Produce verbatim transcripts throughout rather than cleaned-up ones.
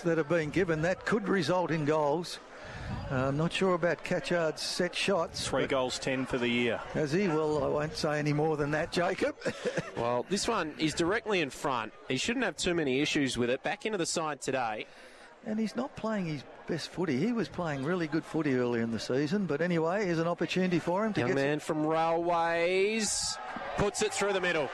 that have been given, that could result in goals. Uh, I'm not sure about Catchard's set shots. Three goals, ten for the year. Has he? Well, I won't say any more than that, Jacob. Well, this one is directly in front. He shouldn't have too many issues with it. Back into the side today. And he's not playing his best footy. He was playing really good footy earlier in the season. But anyway, here's an opportunity for him to Young get... Young man from Railways puts it through the middle.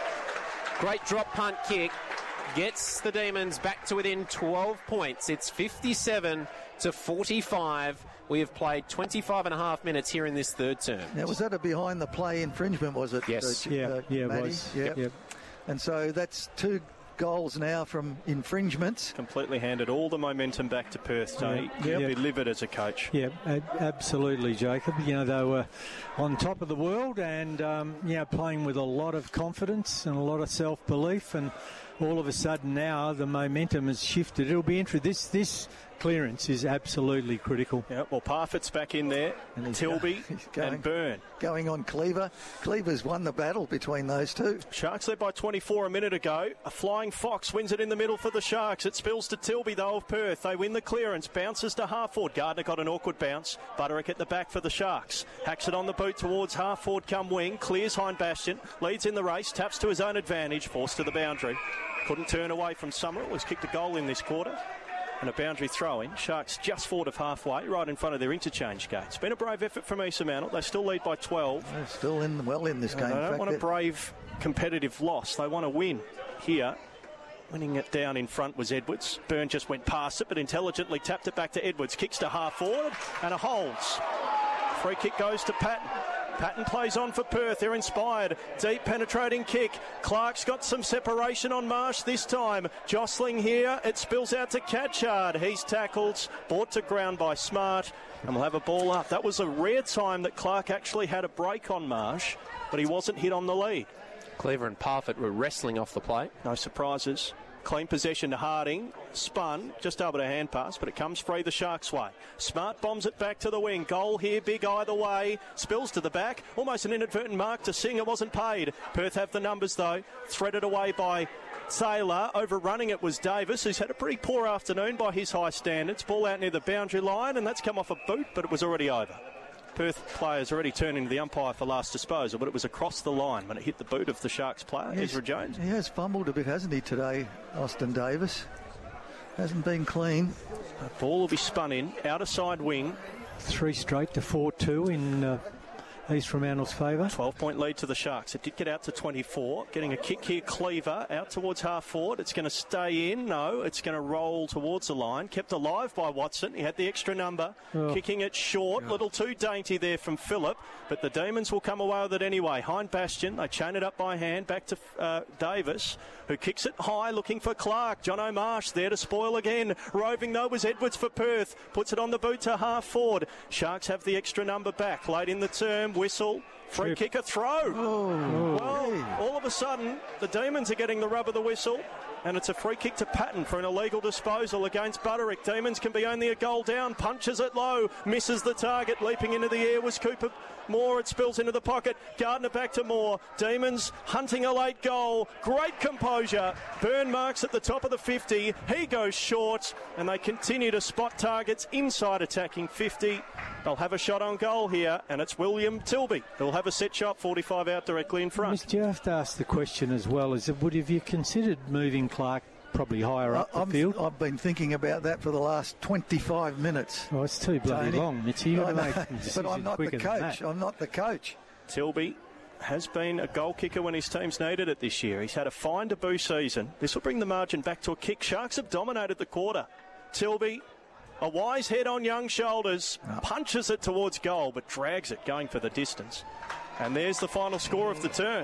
Great drop punt kick. Gets the Demons back to within twelve points. It's fifty-seven to forty-five. We have played twenty-five and a half minutes here in this third term. Now, was that a behind the play infringement, was it? Yes. Uh, yeah, uh, yeah, it Matty? was. Yep. Yep. And so that's two goals now from infringements. Completely handed all the momentum back to Perth today. Yeah. He'll Yep. be livid as a coach. Yeah, ab- absolutely, Jacob. You know, they were on top of the world and, um, you know, playing with a lot of confidence and a lot of self-belief, and all of a sudden now the momentum has shifted. It'll be interesting. This, this clearance is absolutely critical. Yeah, well, Parfitt's back in there, And he's Tilby go- he's going- and Byrne. Going on Cleaver. Cleaver's won the battle between those two. Sharks led by twenty-four a minute ago. A flying fox wins it in the middle for the Sharks. It spills to Tilby, though, of Perth. They win the clearance. Bounces to half-forward. Gardner got an awkward bounce. Butterick at the back for the Sharks. Hacks it on the boot towards half-forward come wing. Clears Hind Bastion. Leads in the race. Taps to his own advantage. Forced to the boundary. Couldn't turn away from Summerall. Has kicked a goal in this quarter. And a boundary throw-in. Sharks just forward of halfway, right in front of their interchange gate. It's been a brave effort from East Fremantle. They still lead by twelve. They're still in well in this Uh, game. they In don't fact, want a they're- brave competitive loss. They want to win here. Winning it down in front was Edwards. Byrne just went past it, but intelligently tapped it back to Edwards. Kicks to half forward, and a holds. Free kick goes to Patton. Patton plays on for Perth. They're inspired. Deep penetrating kick. Clark's got some separation on Marsh this time. Jostling here. It spills out to Catchard. He's tackled. Brought to ground by Smart. And we'll have a ball up. That was a rare time that Clark actually had a break on Marsh, but he wasn't hit on the lead. Cleaver and Parfitt were wrestling off the plate. No surprises. Clean possession to Harding. Spun, just able to hand pass, but it comes free the Sharks' way. Smart bombs it back to the wing. Goal here, big either way. Spills to the back. Almost an inadvertent mark to Singh. It wasn't paid. Perth have the numbers, though. Threaded away by Taylor. Overrunning it was Davis, who's had a pretty poor afternoon by his high standards. Ball out near the boundary line, and that's come off a boot, but it was already over. Perth players already turning to the umpire for last disposal, but it was across the line when it hit the boot of the Sharks player, Yes, Ezra Jones. He has fumbled a bit, hasn't he, today, Austin Davis? Hasn't been clean. The ball will be spun in, outer side wing. Three straight to four two in uh, East Fremantle's favour. twelve-point lead to the Sharks. It did get out to twenty-four. Getting a kick here, Cleaver, out towards half forward. It's going to stay in. No, it's going to roll towards the line. Kept alive by Watson. He had the extra number. Oh. Kicking it short. A little too dainty there from Phillip. But the Demons will come away with it anyway. Hind Bastion. They chain it up by hand. Back to uh, Davis, who kicks it high, looking for Clark. John O'Marsh there to spoil again. Roving, though, was Edwards for Perth. Puts it on the boot to half forward. Sharks have the extra number back. Late in the term. Whistle. Free Trip. kick, a throw. Oh, Well, hey. all of a sudden, the Demons are getting the rub of the whistle, and it's a free kick to Patton for an illegal disposal against Butterick. Demons can be only a goal down. Punches it low. Misses the target. Leaping into the air was Cooper Moore. It spills into the pocket. Gardner back to Moore. Demons hunting a late goal. Great composure. Byrne marks at the top of the fifty. He goes short, and they continue to spot targets inside attacking fifty. They'll have a shot on goal here, and it's William Tilby. He'll have a set shot, forty-five out directly in front. Mister You have to ask the question as well, is it, would have you considered moving Clark probably higher up I- the I'm- field? I've been thinking about that for the last twenty-five minutes. Oh, it's too bloody Tony. long. It's you got to I make know, a decision but I'm not the quicker than coach. that. I'm not the coach. Tilby has been a goal kicker when his team's needed it this year. He's had a fine debut season. This will bring the margin back to a kick. Sharks have dominated the quarter. Tilby, a wise head on young shoulders, punches it towards goal, but drags it going for the distance. And there's the final score of the turn.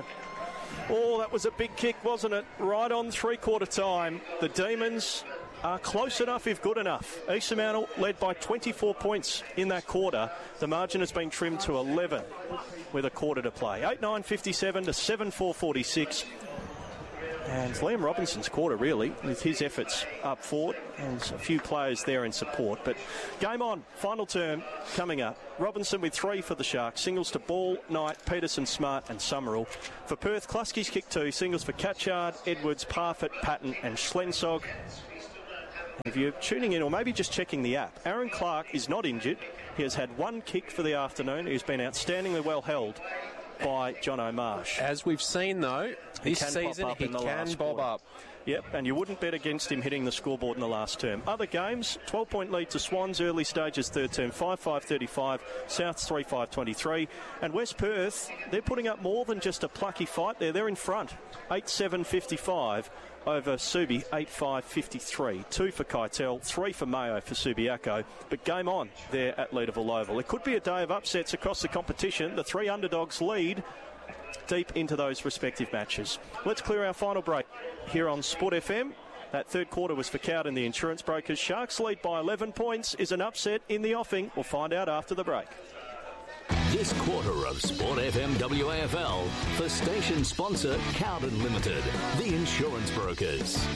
Oh, that was a big kick, wasn't it? Right on three-quarter time. The Demons are close enough if good enough. East Fremantle led by twenty-four points in that quarter. The margin has been trimmed to eleven with a quarter to play. eight nine fifty-seven to seven four forty-six. And it's Liam Robinson's quarter, really, with his efforts up forward. And a few players there in support. But game on, final term coming up. Robinson with three for the Sharks. Singles to Ball, Knight, Peterson, Smart and Summerall. For Perth, Kluski's kick two. Singles for Catchard, Edwards, Parfitt, Patton and Schlensog. If you're tuning in or maybe just checking the app, Aaron Clark is not injured. He has had one kick for the afternoon. He's been outstandingly well held by John O'Marsh. As we've seen, though, this season he can bob up. Yep, and you wouldn't bet against him hitting the scoreboard in the last term. Other games, twelve-point lead to Swans, early stages third term, five five thirty-five, Souths three five twenty-three. And West Perth, they're putting up more than just a plucky fight there. They're in front, eight seven fifty-five over Subi, eight five fifty-three. Two for Keitel, three for Mayo for Subiaco. But game on there at Leederville Oval. It could be a day of upsets across the competition. The three underdogs lead deep into those respective matches. Let's clear our final break here on Sport F M. That third quarter was for Cowden, the insurance brokers. Sharks lead by eleven points. Is an upset in the offing? We'll find out after the break. This quarter of Sport F M W A F L for station sponsor Cowden Limited, the insurance brokers.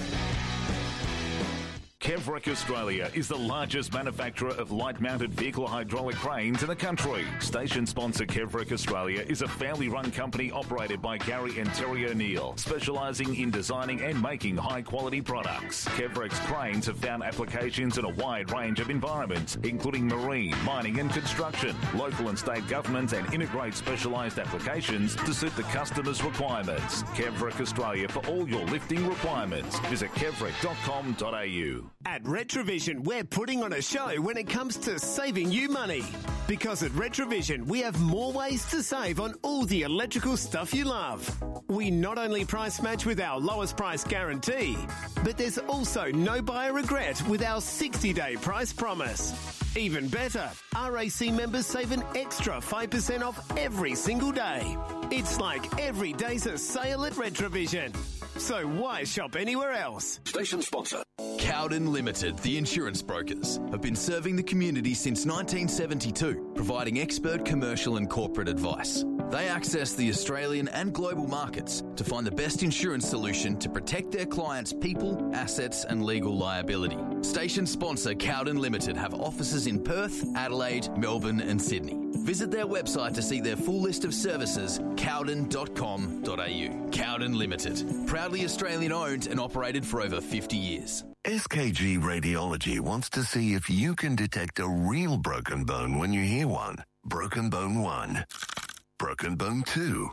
Kevrick Australia is the largest manufacturer of light-mounted vehicle hydraulic cranes in the country. Station sponsor Kevrick Australia is a family-run company operated by Gary and Terry O'Neill, specialising in designing and making high-quality products. Kevrick's cranes have found applications in a wide range of environments, including marine, mining and construction, local and state governments, and integrate specialised applications to suit the customer's requirements. Kevrick Australia for all your lifting requirements. Visit kevrick dot com dot a u. At Retrovision, we're putting on a show when it comes to saving you money. Because at Retrovision, we have more ways to save on all the electrical stuff you love. We not only price match with our lowest price guarantee, but there's also no buyer regret with our sixty-day price promise. Even better, R A C members save an extra five percent off every single day. It's like every day's a sale at Retrovision. So why shop anywhere else? Station sponsor Cowden Limited, the insurance brokers, have been serving the community since nineteen seventy-two, providing expert commercial and corporate advice. They access the Australian and global markets to find the best insurance solution to protect their clients' people, assets and legal liability. Station sponsor Cowden Limited have offices in Perth, Adelaide, Melbourne and Sydney. Visit their website to see their full list of services, cowden dot com dot a u. Cowden Limited, proudly Australian owned and operated for over fifty years. S K G Radiology wants to see if you can detect a real broken bone when you hear one. Broken bone one. Broken bone two.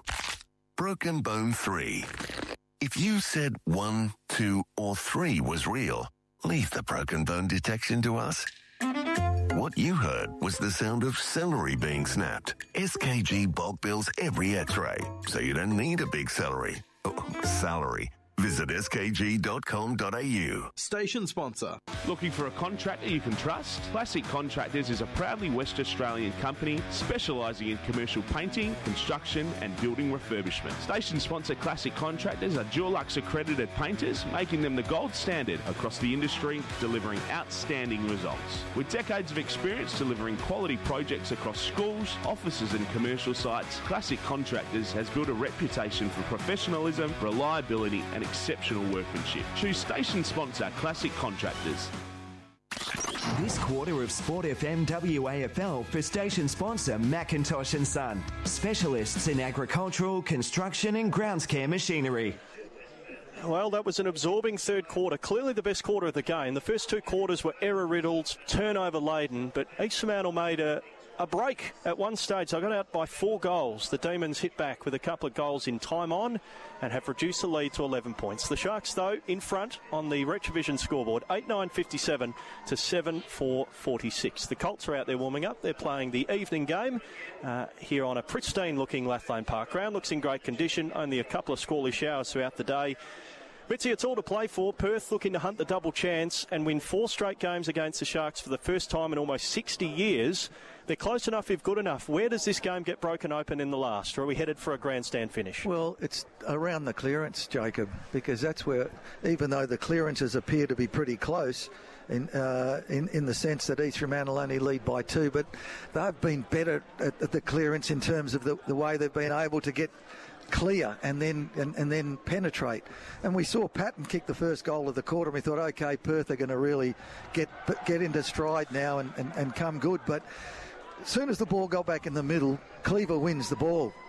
Broken bone three. If you said one, two, or three was real, leave the broken bone detection to us. What you heard was the sound of celery being snapped. S K G bulk bills every x-ray, so you don't need a big celery. Oh, salary. Visit s k g dot com dot a u. Station sponsor. Looking for a contractor you can trust? Classic Contractors is a proudly West Australian company specialising in commercial painting, construction and building refurbishment. Station sponsor Classic Contractors are Dulux accredited painters, making them the gold standard across the industry, delivering outstanding results. With decades of experience delivering quality projects across schools, offices and commercial sites, Classic Contractors has built a reputation for professionalism, reliability and exceptional workmanship. Choose station sponsor Classic Contractors. This quarter of Sport F M W A F L for station sponsor Macintosh and Son, specialists in agricultural, construction and grounds care machinery. Well, that was an absorbing third quarter. Clearly the best quarter of the game. The first two quarters were error-riddled, turnover-laden, but East Fremantle made a A break at one stage. They got out by four goals. The Demons hit back with a couple of goals in time on and have reduced the lead to eleven points. The Sharks, though, in front on the Retrovision scoreboard, eight nine fifty-seven to seven four forty-six. The Colts are out there warming up. They're playing the evening game uh, here on a pristine-looking Lathlane Park ground. Looks in great condition. Only a couple of squally showers throughout the day. Mitzi, it's all to play for. Perth looking to hunt the double chance and win four straight games against the Sharks for the first time in almost sixty years. They're close enough if good enough. Where does this game get broken open in the last? Or are we headed for a grandstand finish? Well, it's around the clearance, Jacob, because that's where, even though the clearances appear to be pretty close, in uh, in, in the sense that East Fremantle only lead by two, but they've been better at, at the clearance in terms of the, the way they've been able to get clear and then and, and then penetrate. And we saw Patton kick the first goal of the quarter and we thought, okay, Perth are going to really get get into stride now and, and, and come good. But as soon as the ball got back in the middle, Cleaver wins the ball.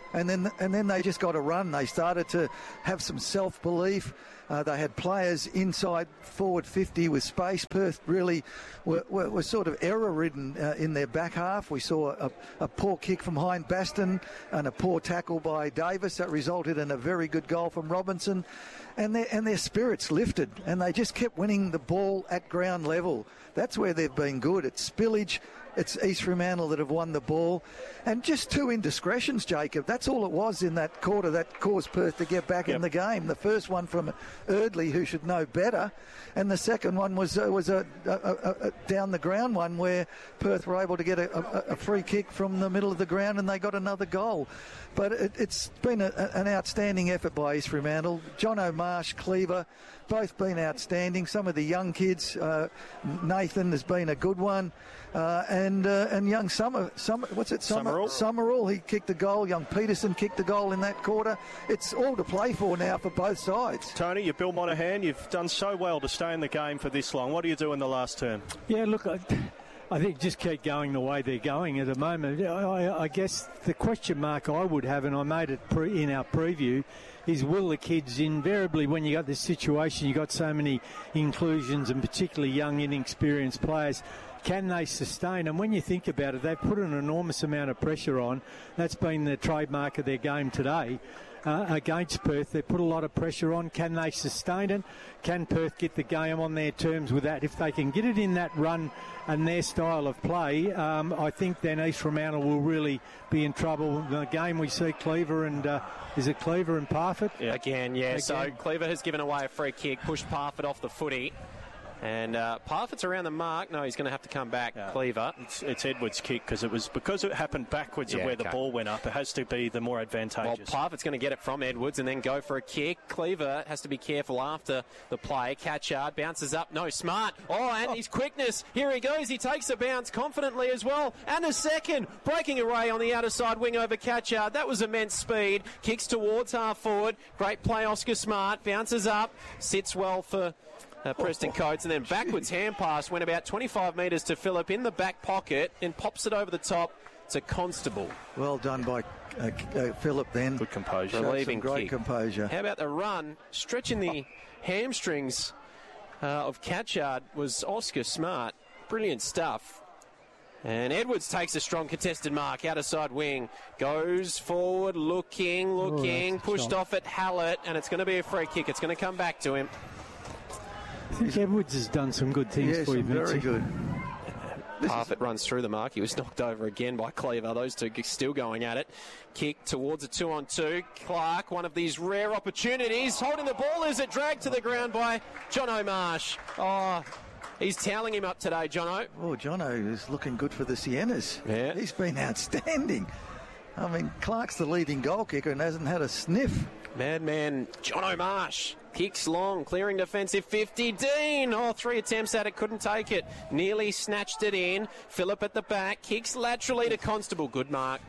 And then, and then they just got a run. They started to have some self-belief. Uh, they had players inside forward fifty with space. Perth really were, were, were sort of error-ridden uh, in their back half. We saw a, a poor kick from Hein Baston and a poor tackle by Davis that resulted in a very good goal from Robinson. And their, and their spirits lifted, and they just kept winning the ball at ground level. That's where they've been good. It's spillage. It's East Fremantle that have won the ball. And just two indiscretions, Jacob. That's all it was in that quarter that caused Perth to get back yep. in the game. The first one from Erdley, who should know better. And the second one was uh, was a, a, a, a down the ground one where Perth were able to get a, a, a free kick from the middle of the ground and they got another goal. But it, it's been a, an outstanding effort by East Fremantle. Jono Marsh, Cleaver, both been outstanding. Some of the young kids, uh, Nathan has been a good one. Uh, and uh, and young Summer, Summer, what's it? Summer, Summerall. Summerall, he kicked a goal. Young Peterson kicked a goal in that quarter. It's all to play for now for both sides. Tony, you're Bill Monahan. You've done so well to stay in the game for this long. What do you do in the last term? Yeah, look, I, I think just keep going the way they're going at the moment. I, I guess the question mark I would have, and I made it pre, in our preview, is will the kids invariably, when you got this situation, you got so many inclusions and particularly young, inexperienced players, can they sustain? And when you think about it, they've put an enormous amount of pressure on. That's been the trademark of their game today uh, against Perth. They put a lot of pressure on. Can they sustain it? Can Perth get the game on their terms with that? If they can get it in that run and their style of play, um, I think then East Fremantle will really be in trouble. The game we see Cleaver and, uh, is it Cleaver and Parfitt? Yeah. Again, yeah. Again. So Cleaver has given away a free kick, pushed Parfitt off the footy. And uh, Parfitt's around the mark. No, he's going to have to come back, yeah. Cleaver. It's, it's Edwards' kick because it was because it happened backwards yeah, of where okay. the ball went up. It has to be the more advantageous. Well, Parfitt's going to get it from Edwards and then go for a kick. Cleaver has to be careful after the play. Catchard bounces up. No, Smart. Oh, and oh. his quickness. Here he goes. He takes a bounce confidently as well. And a second. Breaking away on the outer side wing over Catchard. That was immense speed. Kicks towards half forward. Great play, Oscar Smart. Bounces up. Sits well for... Uh, Preston Coates, and then backwards hand pass went about twenty-five metres to Phillip in the back pocket and pops it over the top to Constable. Well done by uh, uh, Phillip then. Good composure. Relieving great kick. composure. How about the run? Stretching the hamstrings uh, of Catchard was Oscar Smart. Brilliant stuff. And Edwards takes a strong contested mark, outer side wing, goes forward, looking, looking, oh, pushed off at Hallett, and it's going to be a free kick. It's going to come back to him. I think Edwards has done some good things yeah, for you, very good. Parfitt runs through the mark. He was knocked over again by Cleaver. Those two still going at it. Kick towards a two-on-two. Clark, one of these rare opportunities. Holding the ball as it dragged to the ground by Jono Marsh. Oh, he's toweling him up today, Jono. Oh, Jono is looking good for the Siennas. Yeah. He's been outstanding. I mean, Clark's the leading goal kicker and hasn't had a sniff. Madman Jono Marsh. Kicks long, clearing defensive fifty. Dean, oh, three attempts at it, couldn't take it. Nearly snatched it in. Phillip at the back, kicks laterally to Constable. Good mark.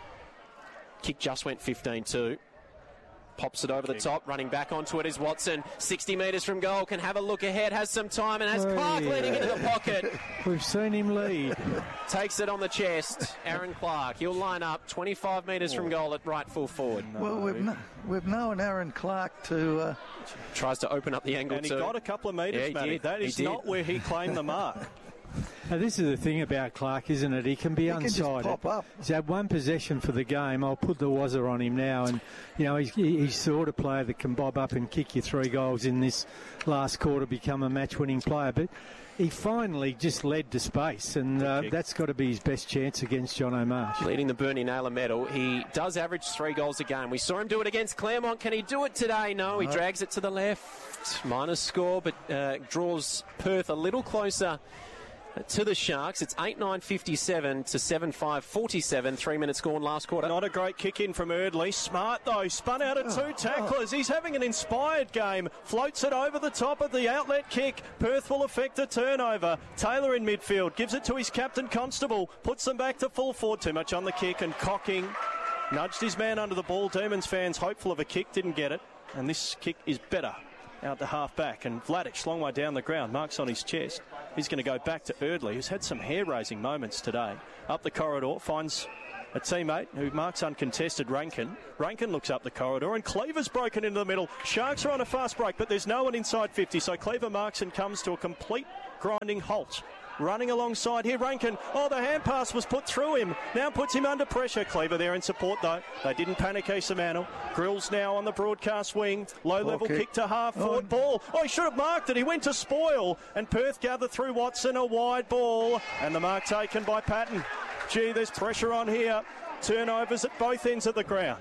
Kick just went fifteen two. Pops it over the top, running back onto it is Watson. sixty metres from goal, can have a look ahead, has some time, and has oh, Clark yeah. leading into the pocket. We've seen him lead. Takes it on the chest. Aaron Clark, he'll line up twenty-five metres oh. from goal at right full forward. No. Well, we've, no, we've known Aaron Clark to... Uh... Tries to open up the angle and too. he got a couple of metres, yeah, Matty. That is not where he claimed the mark. Now, this is the thing about Clark, isn't it? He can be he unsided. Can just pop up. He's had one possession for the game. I'll put the wazzer on him now. And, you know, he's, he's the sort of player that can bob up and kick you three goals in this last quarter, become a match-winning player. But he finally just led to space, and uh, that's got to be his best chance against Jono Marsh. Leading the Bernie Naylor medal. He does average three goals a game. We saw him do it against Claremont. Can he do it today? No, he drags it to the left. Minus score, but uh, draws Perth a little closer to the Sharks. It's eight nine fifty-seven to seven five forty-seven. Three minutes gone last quarter. Not a great kick in from Erdley. Smart, though. Spun out of two oh, tacklers. Oh. He's having an inspired game. Floats it over the top of the outlet kick. Perth will effect a turnover. Taylor in midfield. Gives it to his captain, Constable. Puts them back to full forward. Too much on the kick, and Cocking nudged his man under the ball. Demons fans hopeful of a kick. Didn't get it. And this kick is better. Out to half back. And Vladic, long way down the ground. Marks on his chest. He's going to go back to Erdley, who's had some hair-raising moments today. Up the corridor, finds a teammate who marks uncontested, Rankin. Rankin looks up the corridor, and Cleaver's broken into the middle. Sharks are on a fast break, but there's no one inside fifty, so Cleaver marks and comes to a complete grinding halt. Running alongside here, Rankin. Oh, the hand pass was put through him. Now puts him under pressure. Cleaver there in support, though. They didn't panic Asa Mantle. Grills now on the broadcast wing. Low-level kick. kick to half forward. Oh. Ball. Oh, he should have marked it. He went to spoil. And Perth gather through Watson. A wide ball. And the mark taken by Patton. Gee, there's pressure on here. Turnovers at both ends of the ground.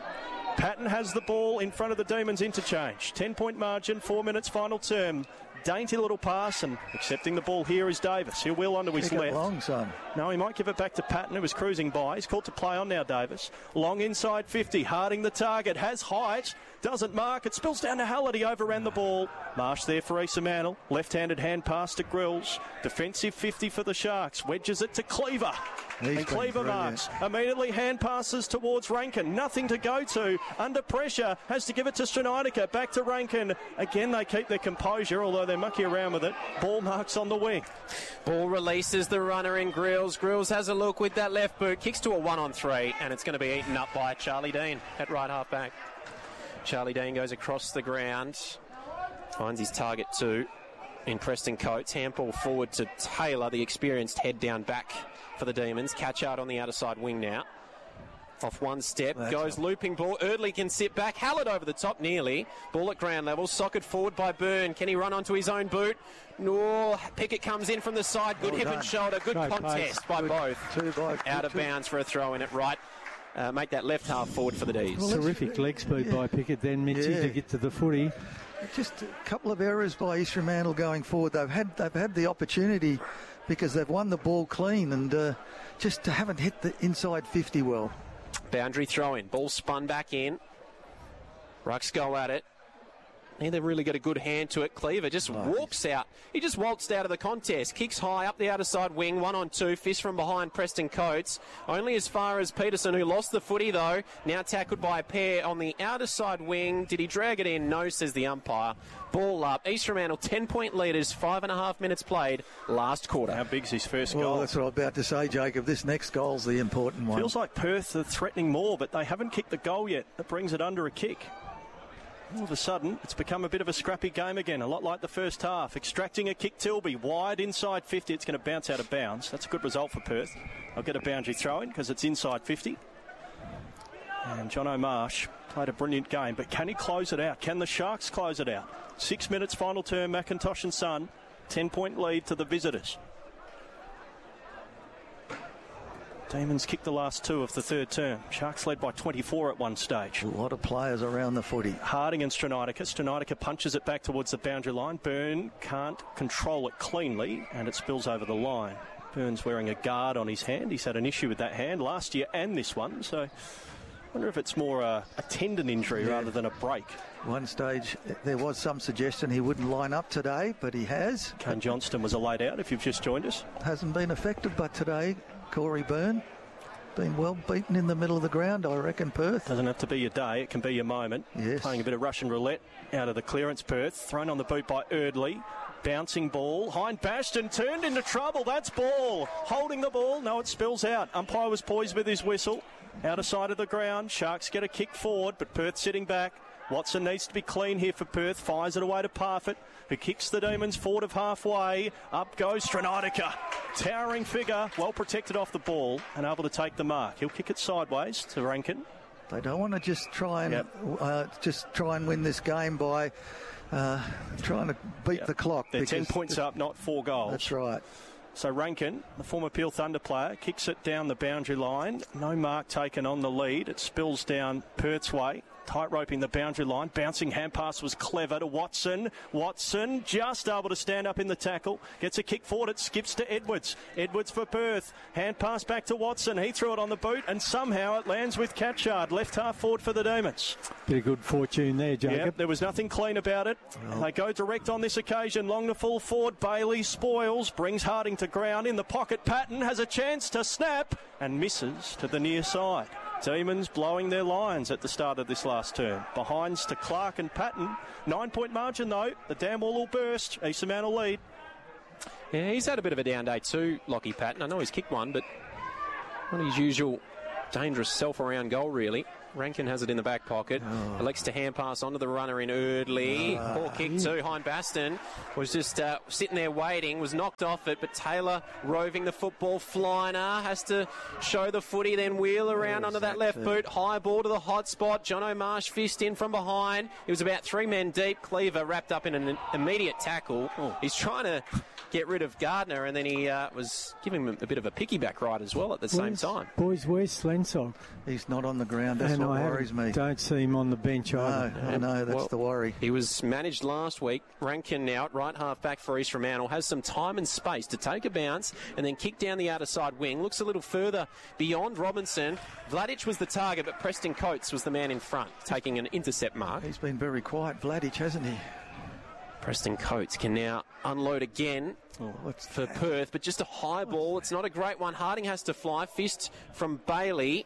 Patton has the ball in front of the Demons interchange. ten-point margin, four minutes final term. Dainty little pass, and accepting the ball here is Davis. He'll wheel onto his Kick left. It long, son. No, he might give it back to Patton, who was cruising by. He's called to play on now, Davis. Long inside fifty. Harding the target. Has height. Doesn't mark. It spills down to Hallett. He overran the ball. Marsh there for Asa Mantle. Left-handed hand pass to Grills. Defensive fifty for the Sharks. Wedges it to Cleaver. He's and Cleaver marks. Immediately hand passes towards Rankin. Nothing to go to. Under pressure. Has to give it to Stranitica. Back to Rankin. Again, they keep their composure, although they're mucky around with it. Ball marks on the wing. Ball releases the runner in Grills. Grills has a look with that left boot. Kicks to a one on three, and it's going to be eaten up by Charlie Dean at right half back. Charlie Dean goes across the ground. Finds his target two in Preston Coates. Handball forward to Taylor, the experienced head down back for the Demons. Catchard on the outer side wing now. Off one step, That's goes up. Looping ball. Erdley can sit back. Hallett over the top nearly. Ball at ground level. Socket forward by Byrne. Can he run onto his own boot? No. Pickett comes in from the side. Good well hip done. and shoulder. Good no contest by good. both. Two by, Out two, of two. bounds for a throw in at right. Uh, make that left half forward for the D's. Well, terrific leg speed yeah. by Pickett then, Mitzi, yeah. to get to the footy. Just a couple of errors by East Fremantle going forward. They've had they've had the opportunity because they've won the ball clean and uh, just haven't hit the inside fifty well. Boundary throw in. Ball spun back in. Rucks go at it. Neither really got a good hand to it. Cleaver just nice. walks out. He just waltzed out of the contest. Kicks high up the outer side wing. One on two. Fist from behind Preston Coates. Only as far as Peterson, who lost the footy though. Now tackled by a pair on the outer side wing. Did he drag it in? No, says the umpire. Ball up. East Fremantle ten-point leaders. Five and a half minutes played. Last quarter. How big's his first well, goal? That's what I was about to say, Jacob. This next goal's the important one. Feels like Perth are threatening more, but they haven't kicked the goal yet. That brings it under a kick. All of a sudden, it's become a bit of a scrappy game again, a lot like the first half. Extracting a kick, Tilby, wide inside fifty. It's going to bounce out of bounds. That's a good result for Perth. I'll get a boundary throw in because it's inside fifty. And John O'Marsh played a brilliant game, but can he close it out? Can the Sharks close it out? Six minutes final term, McIntosh and Son. Ten-point lead to the visitors. Demons kicked the last two of the third term. Sharks led by twenty-four at one stage. A lot of players around the footy. Harding and Stranitica. Stranitica punches it back towards the boundary line. Byrne can't control it cleanly, and it spills over the line. Byrne's wearing a guard on his hand. He's had an issue with that hand last year and this one, so I wonder if it's more a, a tendon injury yeah. rather than a break. One stage, there was some suggestion he wouldn't line up today, but he has. Kane Johnston was a laid out, if you've just joined us. Hasn't been affected, but today, Corey Byrne, been well beaten in the middle of the ground, I reckon, Perth. Doesn't have to be your day, it can be your moment. Yes. Playing a bit of Russian roulette out of the clearance, Perth. Thrown on the boot by Erdley. Bouncing ball. Hind Bastion turned into trouble. That's ball. Holding the ball. No, it spills out. Umpire was poised with his whistle. Outer side of the ground. Sharks get a kick forward, but Perth sitting back. Watson needs to be clean here for Perth. Fires it away to Parfitt, who kicks the Demons forward of halfway. Up goes Stranitica. Towering figure, well protected off the ball and able to take the mark. He'll kick it sideways to Rankin. They don't want to just try and yep. uh, just try and win this game by uh, trying to beat yep. the clock. They're ten points up, not four goals. That's right. So Rankin, the former Peel Thunder player, kicks it down the boundary line. No mark taken on the lead. It spills down Perth's way. Tight roping the boundary line. Bouncing hand pass was clever to Watson. Watson just able to stand up in the tackle. Gets a kick forward. It skips to Edwards. Edwards for Perth. Hand pass back to Watson. He threw it on the boot and somehow it lands with Catchard. Left half forward for the Demons. Bit of good fortune there, Jacob. Yep, there was nothing clean about it. Well. They go direct on this occasion. Long to full forward. Bailey spoils. Brings Harding to ground. In the pocket, Patton has a chance to snap and misses to the near side. Demons blowing their lines at the start of this last term. Behinds to Clark and Patton. Nine-point margin, though. The dam wall will burst. Asa Mantle lead. Yeah, he's had a bit of a down day too, Lockie Patton. I know he's kicked one, but not his usual dangerous self-around goal, really. Rankin has it in the back pocket. Oh. Elects to hand pass onto the runner in Eardley. Oh. Poor kick too. Hein Baston was just uh, sitting there waiting, was knocked off it, but Taylor roving the football. Flyner has to show the footy, then wheel around onto that left boot. High ball to the hot spot. John O'Marsh fist in from behind. He was about three men deep. Cleaver wrapped up in an immediate tackle. Oh. He's trying to get rid of Gardner, and then he uh, was giving him a bit of a picky-back ride as well at the boys, same time. Boys, where's Slensog? He's not on the ground. That's and what I worries me. Don't see him on the bench either. No, I know, that's well, the worry. He was managed last week. Rankin now at right half back for East Fremantle has some time and space to take a bounce and then kick down the outer side wing. Looks a little further beyond Robinson. Vladic was the target, but Preston Coates was the man in front, taking an intercept mark. He's been very quiet, Vladic, hasn't he? Preston Coates can now unload again oh, for that? Perth, but just a high ball. It's not a great one. Harding has to fly. Fist from Bailey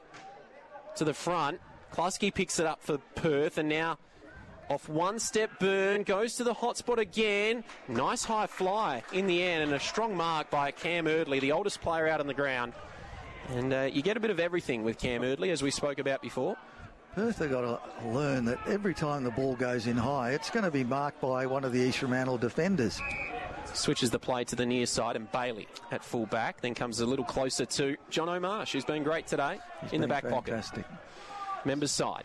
to the front. Klasky picks it up for Perth, and now off one step, Byrne goes to the hot spot again. Nice high fly in the end, and a strong mark by Cam Eardley, the oldest player out on the ground. And uh, you get a bit of everything with Cam Eardley, as we spoke about before. Perth have got to learn that every time the ball goes in high, it's going to be marked by one of the East Fremantle defenders. Switches the play to the near side, and Bailey at full back. Then comes a little closer to John O'Marsh, who's been great today. He's in the back fantastic. pocket. Members side.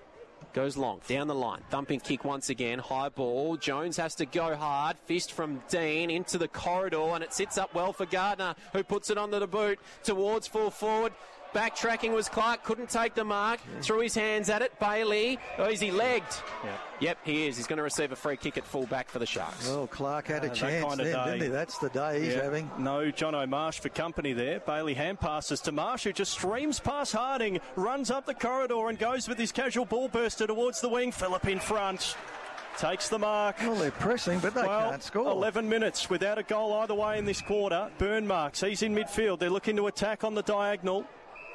Goes long, down the line. Thumping kick once again. High ball. Jones has to go hard. Fist from Dean into the corridor, and it sits up well for Gardner, who puts it onto the boot towards full forward. Backtracking was Clark, couldn't take the mark. Yeah. Threw his hands at it. Bailey. Oh, is he legged? Yeah. Yep, he is. He's going to receive a free kick at full back for the Sharks. Well, Clark had uh, a chance kind of then, didn't he? That's the day he's yeah. having. No John O'Marsh for company there. Bailey hand passes to Marsh, who just streams past Harding, runs up the corridor and goes with his casual ball burster towards the wing. Phillip in front. Takes the mark. Well, they're pressing, but they well, can't score. eleven minutes without a goal either way in this quarter. Byrne marks. He's in midfield. They're looking to attack on the diagonal.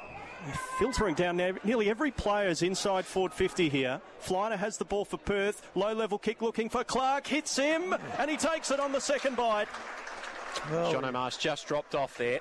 Filtering down now, nearly every player's inside forward fifty here. Flyner has the ball for Perth. Low level kick looking for Clark. Hits him, and he takes it on the second bite. Well, John O'Marsh just dropped off there.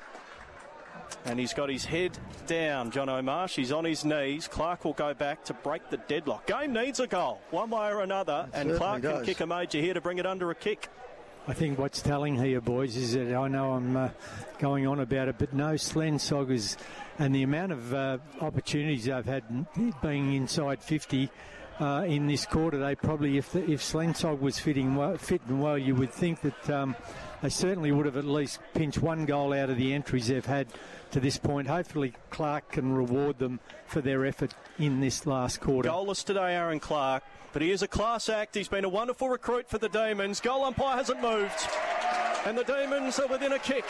And he's got his head down, John O'Marsh. He's on his knees. Clark will go back to break the deadlock. Game needs a goal, one way or another. It and Clark does. can kick a major here to bring it under a kick. I think what's telling here, boys, is that I know I'm uh, going on about it, but no Slensog is, and the amount of uh, opportunities they've had being inside fifty uh, in this quarter, they probably, if the, if Slensog was fitting well, fitting well, you would think that um, they certainly would have at least pinched one goal out of the entries they've had to this point. Hopefully Clark can reward them for their effort in this last quarter. Goalless today, Aaron Clark. But he is a class act. He's been a wonderful recruit for the Demons. Goal umpire hasn't moved. And the Demons are within a kick.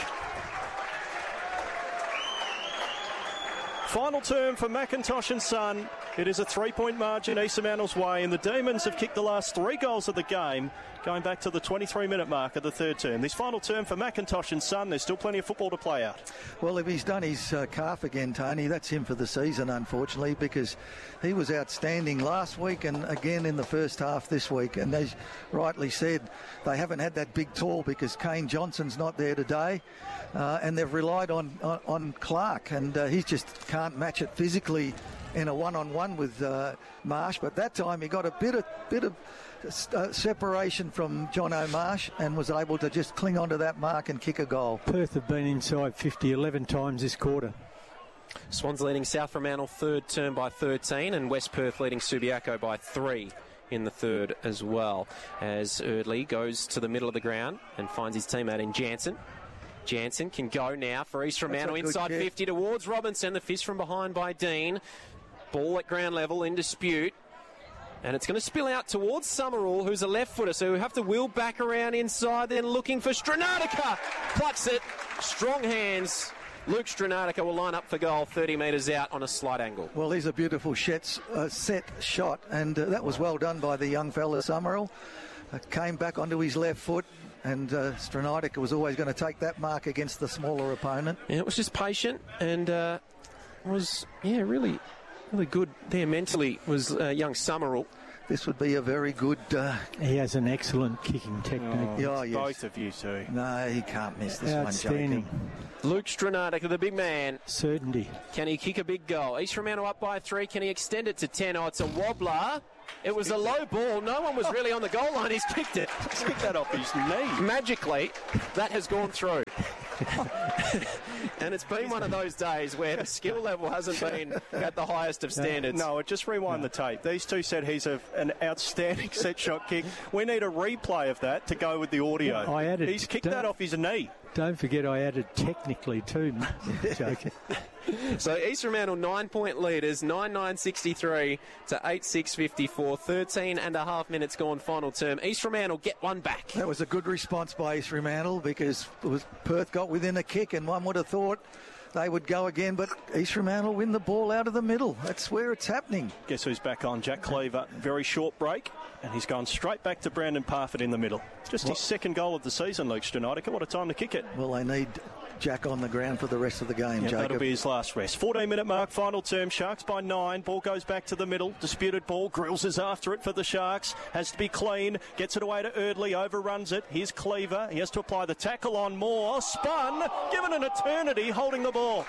Final term for McIntosh and Son. It is a three-point margin East Fremantle's way, and the Demons have kicked the last three goals of the game, going back to the twenty-three minute mark of the third term. This final term for McIntosh and Son, there's still plenty of football to play out. Well, if he's done his uh, calf again, Tony, that's him for the season, unfortunately, because he was outstanding last week and again in the first half this week. And as rightly said, they haven't had that big tool because Kane Johnson's not there today, uh, and they've relied on, on, on Clark, and uh, he just can't match it physically in a one-on-one with uh, Marsh, but that time he got a bit of bit of uh, separation from John O'Marsh and was able to just cling onto that mark and kick a goal. Perth have been inside fifty eleven times this quarter. Swans leading South Fremantle third term by thirteen, and West Perth leading Subiaco by three in the third as well, as Eardley goes to the middle of the ground and finds his teammate in Jansen. Jansen can go now for East Fremantle inside kick. fifty towards Robinson. The fist from behind by Dean. Ball at ground level in dispute. And it's going to spill out towards Summerall, who's a left footer, so we have to wheel back around inside, then looking for Stranatica. Plucks it. Strong hands. Luke Stranatica will line up for goal thirty metres out on a slight angle. Well, he's a beautiful set, uh, set shot, and uh, that was well done by the young fella Summerall. Uh, came back onto his left foot, and uh, Stranatica was always going to take that mark against the smaller opponent. Yeah, it was just patient, and uh, was, yeah, really... Really good there mentally was uh, young Summerall. this would be a very good... Uh, he has an excellent kicking technique. Oh, oh, yes. Both of you two. No, he can't miss this Outstanding. one, Jacob. Luke Stranada, the big man. Certainty. Can he kick a big goal? East Fremantle up by three. Can he extend it to ten? Oh, it's a wobbler. It was a low ball. No one was really on the goal line. He's kicked it. He's kicked that off his knee. Magically, that has gone through. And it's been one of those days where the skill level hasn't been at the highest of standards. No, just rewind no. the tape. These two said he's a, an outstanding set shot kick. We need a replay of that to go with the audio. I added, he's kicked that off his knee. Don't forget I added technically too. Joking. So East Fremantle nine-point leaders, nine nine sixty-three to eight six fifty-four. thirteen and a half minutes gone final term. East Fremantle get one back. That was a good response by East Fremantle because it was Perth got within a kick and one would have thought they would go again, but East Fremantle win the ball out of the middle. That's where it's happening. Guess who's back on? Jack Cleaver. Very short break, and he's gone straight back to Brandon Parfitt in the middle. Just what? His second goal of the season, Luke Stranitica. What a time to kick it. Well, they need Jack on the ground for the rest of the game, yeah, Jacob. That'll be his last rest. fourteen-minute mark, final term. Sharks by nine. Ball goes back to the middle. Disputed ball. Grills is after it for the Sharks. Has to be clean. Gets it away to Erdley. Overruns it. Here's Cleaver. He has to apply the tackle on Moore. Spun. Given an eternity holding the ball.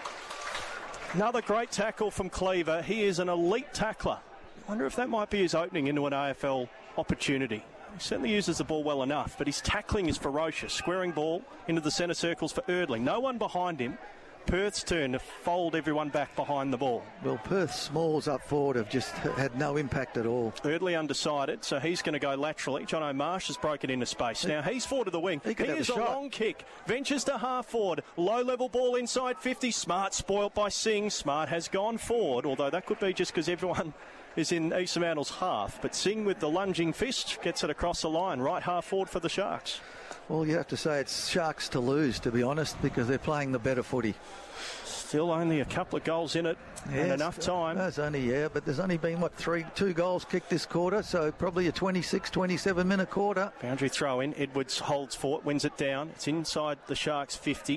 Another great tackle from Cleaver. He is an elite tackler. I wonder if that might be his opening into an A F L opportunity. He certainly uses the ball well enough, but his tackling is ferocious. Squaring ball into the centre circles for Erdling. No one behind him. Perth's turn to fold everyone back behind the ball. Well, Perth's smalls up forward have just had no impact at all. Erdley undecided, so he's going to go laterally. John O'Marsh has broken into space. Now he's forward to the wing. He, he is a, a long kick. Ventures to half forward. Low level ball inside fifty. Smart spoilt by Singh. Smart has gone forward, although that could be just because everyone is in East Fremantle's half. But Singh with the lunging fist gets it across the line. Right half forward for the Sharks. Well, you have to say it's Sharks to lose, to be honest, because they're playing the better footy. Still only a couple of goals in it yeah, and enough time. There's only, yeah, but there's only been, what, three, two goals kicked this quarter, so probably a twenty-six, twenty-seven minute quarter. Boundary throw in. Edwards holds for it, wins it down. It's inside the Sharks' fifty.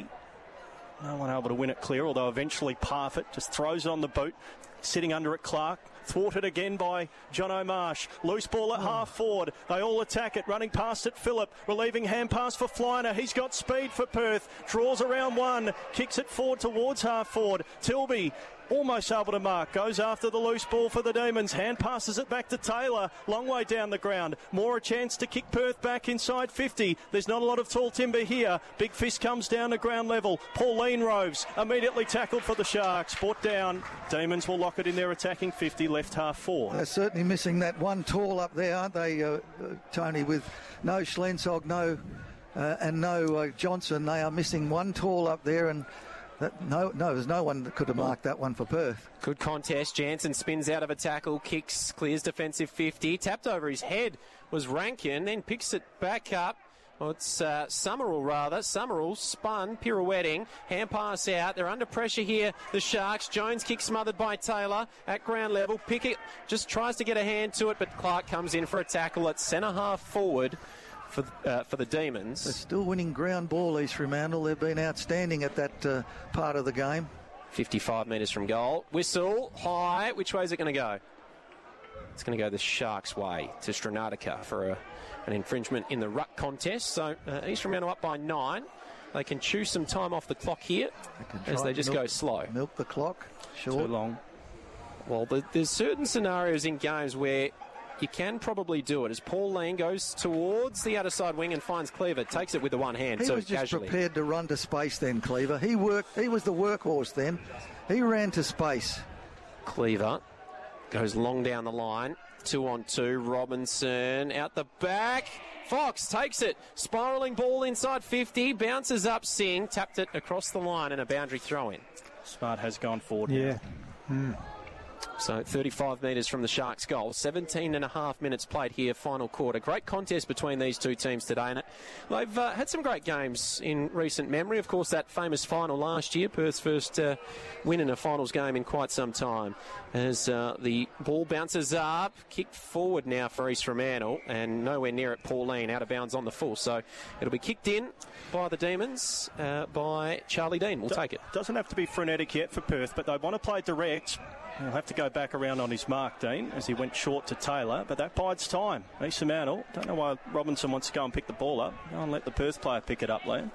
No one able to win it clear, although eventually Parfitt just throws it on the boot. Sitting under it, Clark. Thwarted again by John O'Marsh. Loose ball at oh. half forward. They all attack it. Running past it, Phillip. Relieving hand pass for Flyner. He's got speed for Perth. Draws around one. Kicks it forward towards half forward. Tilby almost able to mark. Goes after the loose ball for the Demons. Hand passes it back to Taylor. Long way down the ground. More a chance to kick Perth back inside fifty. There's not a lot of tall timber here. Big fist comes down to ground level. Pauline Roves immediately tackled for the Sharks. Brought down. Demons will lock it in their attacking fifty. Left half four. They're certainly missing that one tall up there, aren't they, uh, uh, Tony? With no Schlensog, no uh, and no uh, Johnson, they are missing one tall up there, and that, no, no, there's no one that could have marked that one for Perth. Good contest. Jansen spins out of a tackle, kicks, clears defensive fifty, tapped over his head was Rankin, then picks it back up. Well, it's uh, Summerall, rather. Summerall spun, pirouetting, hand pass out. They're under pressure here, the Sharks. Jones kick smothered by Taylor at ground level. Pickett just tries to get a hand to it, but Clark comes in for a tackle at centre half forward for uh, for the Demons. They're still winning ground ball, East Fremantle. They've been outstanding at that uh, part of the game. fifty-five metres from goal. Whistle, high. Which way is it going to go? It's going to go the Sharks' way to Stranatica for a, an infringement in the ruck contest. So uh, East Fremantle up by nine. They can chew some time off the clock here they as they just milk, go slow. Milk the clock. Short. Too long. Well, the, there's certain scenarios in games where you can probably do it. As Paul Lean goes towards the other side wing and finds Cleaver, takes it with the one hand. He so was just casually. prepared to run to space then, Cleaver. He worked. He was the workhorse then. He ran to space. Cleaver goes long down the line. Two on two. Robinson out the back. Fox takes it. Spiralling ball inside fifty. Bounces up. Singh tapped it across the line and a boundary throw in. Smart has gone forward. Yeah. Mm. So thirty-five metres from the Sharks' goal. seventeen and a half minutes played here, final quarter. Great contest between these two teams today. And they've uh, had some great games in recent memory. Of course, that famous final last year, Perth's first uh, win in a finals game in quite some time. As uh, the ball bounces up, kicked forward now for East Fremantle, and nowhere near it, Pauline out of bounds on the full. So it'll be kicked in by the Demons uh, by Charlie Dean. We'll Do- take it. Doesn't have to be frenetic yet for Perth, but they want to play direct. He'll have to go back around on his mark, Dean, as he went short to Taylor, but that bides time. East Fremantle, don't know why Robinson wants to go and pick the ball up. Go and let the Perth player pick it up, Liam.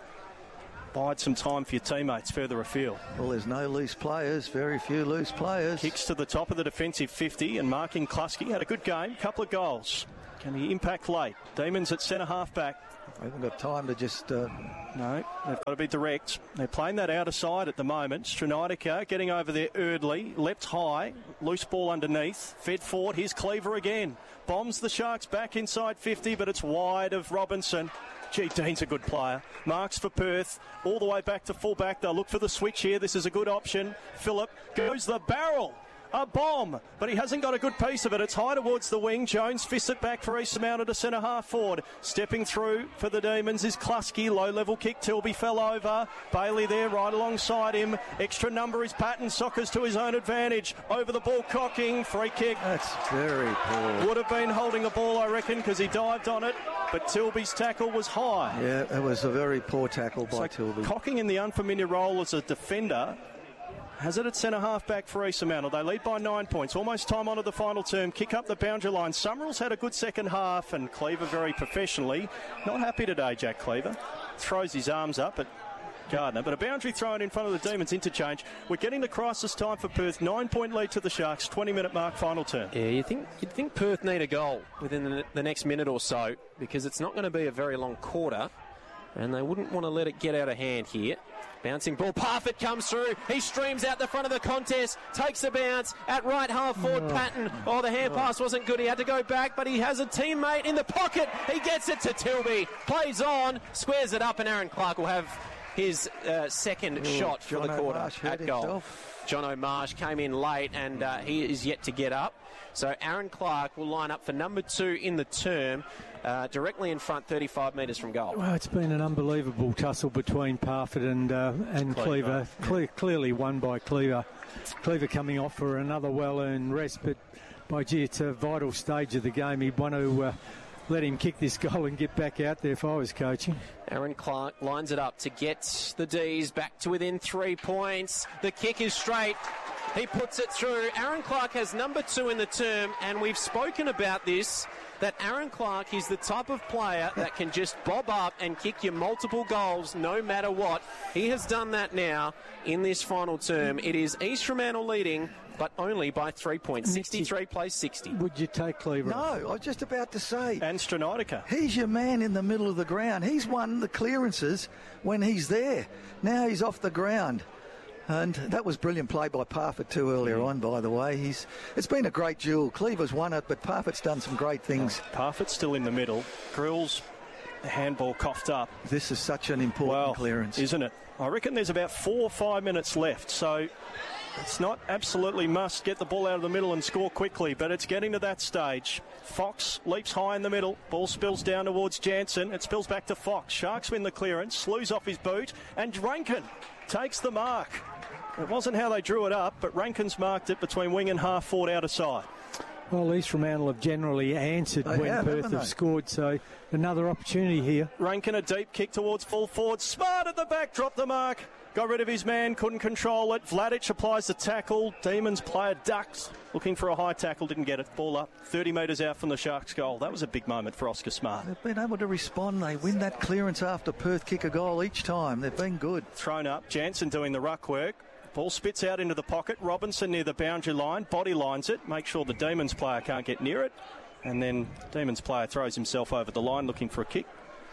Bide some time for your teammates further afield. Well, there's no loose players, very few loose players. Kicks to the top of the defensive fifty, and marking Kluski had a good game, couple of goals. Can he impact late? Demons at centre half back. We haven't got time to just... Uh... No, they've got to be direct. They're playing that outer side at the moment. Stranitica getting over there early, leapt high, loose ball underneath, fed forward. Here's Cleaver again. Bombs the Sharks back inside fifty, but it's wide of Robinson. Gee, Dean's a good player. Marks for Perth, all the way back to full-back. They'll look for the switch here. This is a good option. Phillip goes the barrel. A bomb, but he hasn't got a good piece of it. It's high towards the wing. Jones fists it back for East Fremantle to centre half forward. Stepping through for the Demons is Kluski. Low-level kick. Tilby fell over. Bailey there right alongside him. Extra number is Patton. Sockers to his own advantage. Over the ball, cocking. Free kick. That's very poor. Would have been holding the ball, I reckon, because he dived on it. But Tilby's tackle was high. Yeah, it was a very poor tackle by so Tilby. Cocking in the unfamiliar role as a defender has it at centre half back for East Fremantle. They lead by nine points. Almost time onto the final term. Kick up the boundary line. Summerall's had a good second half, and Cleaver very professionally. Not happy today, Jack Cleaver. Throws his arms up at Gardner, but a boundary thrown in front of the Demons. Interchange. We're getting to crisis time for Perth. Nine-point lead to the Sharks. twenty-minute mark final term. Yeah, you think you'd think Perth need a goal within the, the next minute or so, because it's not going to be a very long quarter, and they wouldn't want to let it get out of hand here. Bouncing ball, Parfitt comes through, he streams out the front of the contest, takes a bounce at right half forward, oh. Patton. Oh, the hand pass wasn't good, he had to go back, but he has a teammate in the pocket, he gets it to Tilby, plays on, squares it up, and Aaron Clark will have his uh, second Ooh, shot for John the quarter O'Marsh at goal. Himself. John O'Marsh came in late, and uh, he is yet to get up. So Aaron Clark will line up for number two in the term, uh, directly in front, thirty-five metres from goal. Well, it's been an unbelievable tussle between Parfitt and uh, and Cleaver. Cleaver. Cle- clearly won by Cleaver. Cleaver coming off for another well-earned rest, but by gee, it's a vital stage of the game. He'd want to uh, let him kick this goal and get back out there if I was coaching. Aaron Clark lines it up to get the D's back to within three points. The kick is straight. He puts it through. Aaron Clark has number two in the term, and we've spoken about this, that Aaron Clark is the type of player that can just bob up and kick you multiple goals no matter what. He has done that now in this final term. It is East Fremantle leading, but only by three points. sixty-three plays sixty. Would you take Cleaver? No, I was just about to say. And Stranitica. He's your man in the middle of the ground. He's won the clearances when he's there. Now he's off the ground. And that was brilliant play by Parfitt too earlier on, by the way. He's It's been a great duel. Cleaver's won it, but Parfitt's done some great things. Oh, Parfitt's still in the middle. Grills, the handball coughed up. This is such an important well, clearance. Isn't it? I reckon there's about four or five minutes left, so it's not absolutely must get the ball out of the middle and score quickly, but it's getting to that stage. Fox leaps high in the middle. Ball spills down towards Jansen. It spills back to Fox. Sharks win the clearance. Slews off his boot, and Rankin takes the mark. It wasn't how they drew it up, but Rankin's marked it between wing and half forward outer side. Well, East Fremantle have generally answered they when have, Perth have scored, so another opportunity here. Rankin a deep kick towards full forward. Smart at the back, dropped the mark. Got rid of his man, couldn't control it. Vladic applies the tackle. Demons player ducks, looking for a high tackle, didn't get it. Ball up, thirty metres out from the Sharks' goal. That was a big moment for Oscar Smart. They've been able to respond. They win that clearance after Perth kick a goal each time. They've been good. Thrown up, Jansen doing the ruck work. Ball spits out into the pocket. Robinson near the boundary line. Body lines it. Make sure the Demons player can't get near it. And then Demons player throws himself over the line looking for a kick.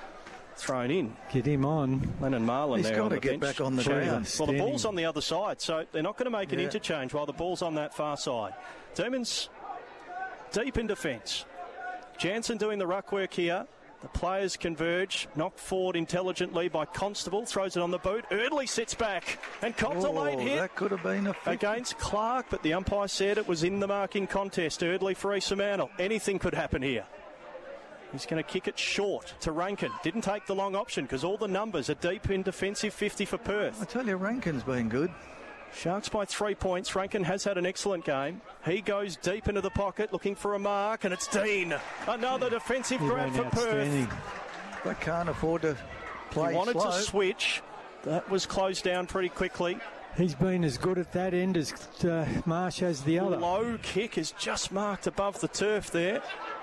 Thrown in. Get him on. Lennon Marlin He's there got on to the get bench. back on the ground. Well, the ball's on the other side, so they're not going to make an yeah. interchange while the ball's on that far side. Demons deep in defence. Jansen doing the ruck work here. The players converge, knocked forward intelligently by Constable, throws it on the boot. Eardley sits back and cops oh, a late hit. That could have been a fifty. Against Clark, but the umpire said it was in the marking contest. Eardley for East Fremantle. Anything could happen here. He's going to kick it short to Rankin. Didn't take the long option because all the numbers are deep in defensive fifty for Perth. I tell you, Rankin's been good. Sharks by three points. Rankin has had an excellent game. He goes deep into the pocket looking for a mark, and it's Dean. Another defensive grab for Perth. They can't afford to play He wanted slow. to switch. That was closed down pretty quickly. He's been as good at that end as uh, Marsh has the other. Low kick is just marked above the turf there.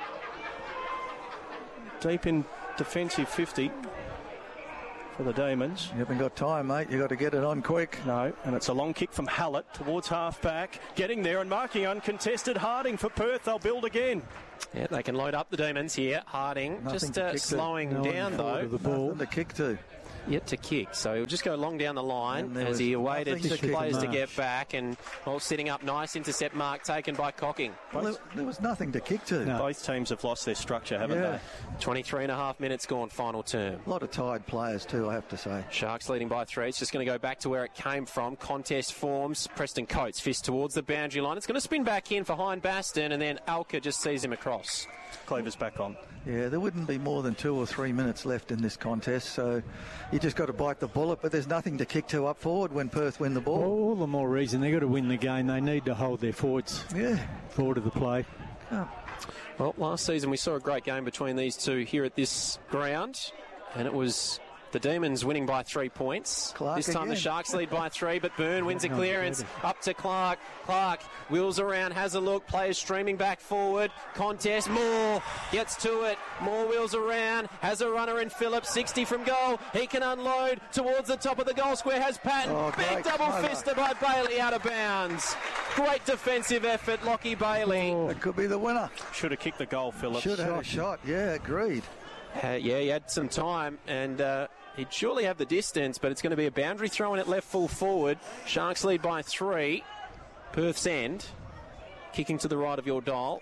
Deep in defensive fifty for the Demons. You haven't got time, mate. You've got to get it on quick. No, and it's a long kick from Hallett towards half-back. Getting there and marking uncontested. Harding for Perth. They'll build again. Yeah, they can load up the Demons here. Harding Nothing just uh, slowing no down, though. The ball. Nothing to kick to. Yet to kick, so he'll just go long down the line as he awaited to players to Marsh. get back, and well, setting up nice intercept mark taken by Cocking. Well, there, there was nothing to kick to. No. Both teams have lost their structure, haven't yeah. they? twenty-three and a half minutes gone, final term. A lot of tired players too, I have to say. Sharks leading by three. It's just going to go back to where it came from. Contest forms. Preston Coates fist towards the boundary line. It's going to spin back in for Hein Baston, and then Alka just sees him across. Cleaver's back on. Yeah, there wouldn't be more than two or three minutes left in this contest, so you just got to bite the bullet, but there's nothing to kick to up forward when Perth win the ball. Well, all the more reason they've got to win the game. They need to hold their forwards yeah. forward of the play. Oh. Well, last season we saw a great game between these two here at this ground, and it was the Demons winning by three points. Clark this time again. the Sharks lead by three, but Byrne wins a clearance up to Clark. Clark wheels around, has a look, players streaming back forward. Contest, Moore gets to it. Moore wheels around, has a runner in Phillips, sixty from goal. He can unload towards the top of the goal square, has Patton. Oh, Big double fister by Bailey out of bounds. Great defensive effort, Lockie Bailey. Oh, it could be the winner. Should have kicked the goal, Phillips. Should have had a shot, yeah, agreed. Uh, yeah, he had some time, and uh, he'd surely have the distance, but it's going to be a boundary throw in at left full forward. Sharks lead by three. Perth's end, kicking to the right of your dial.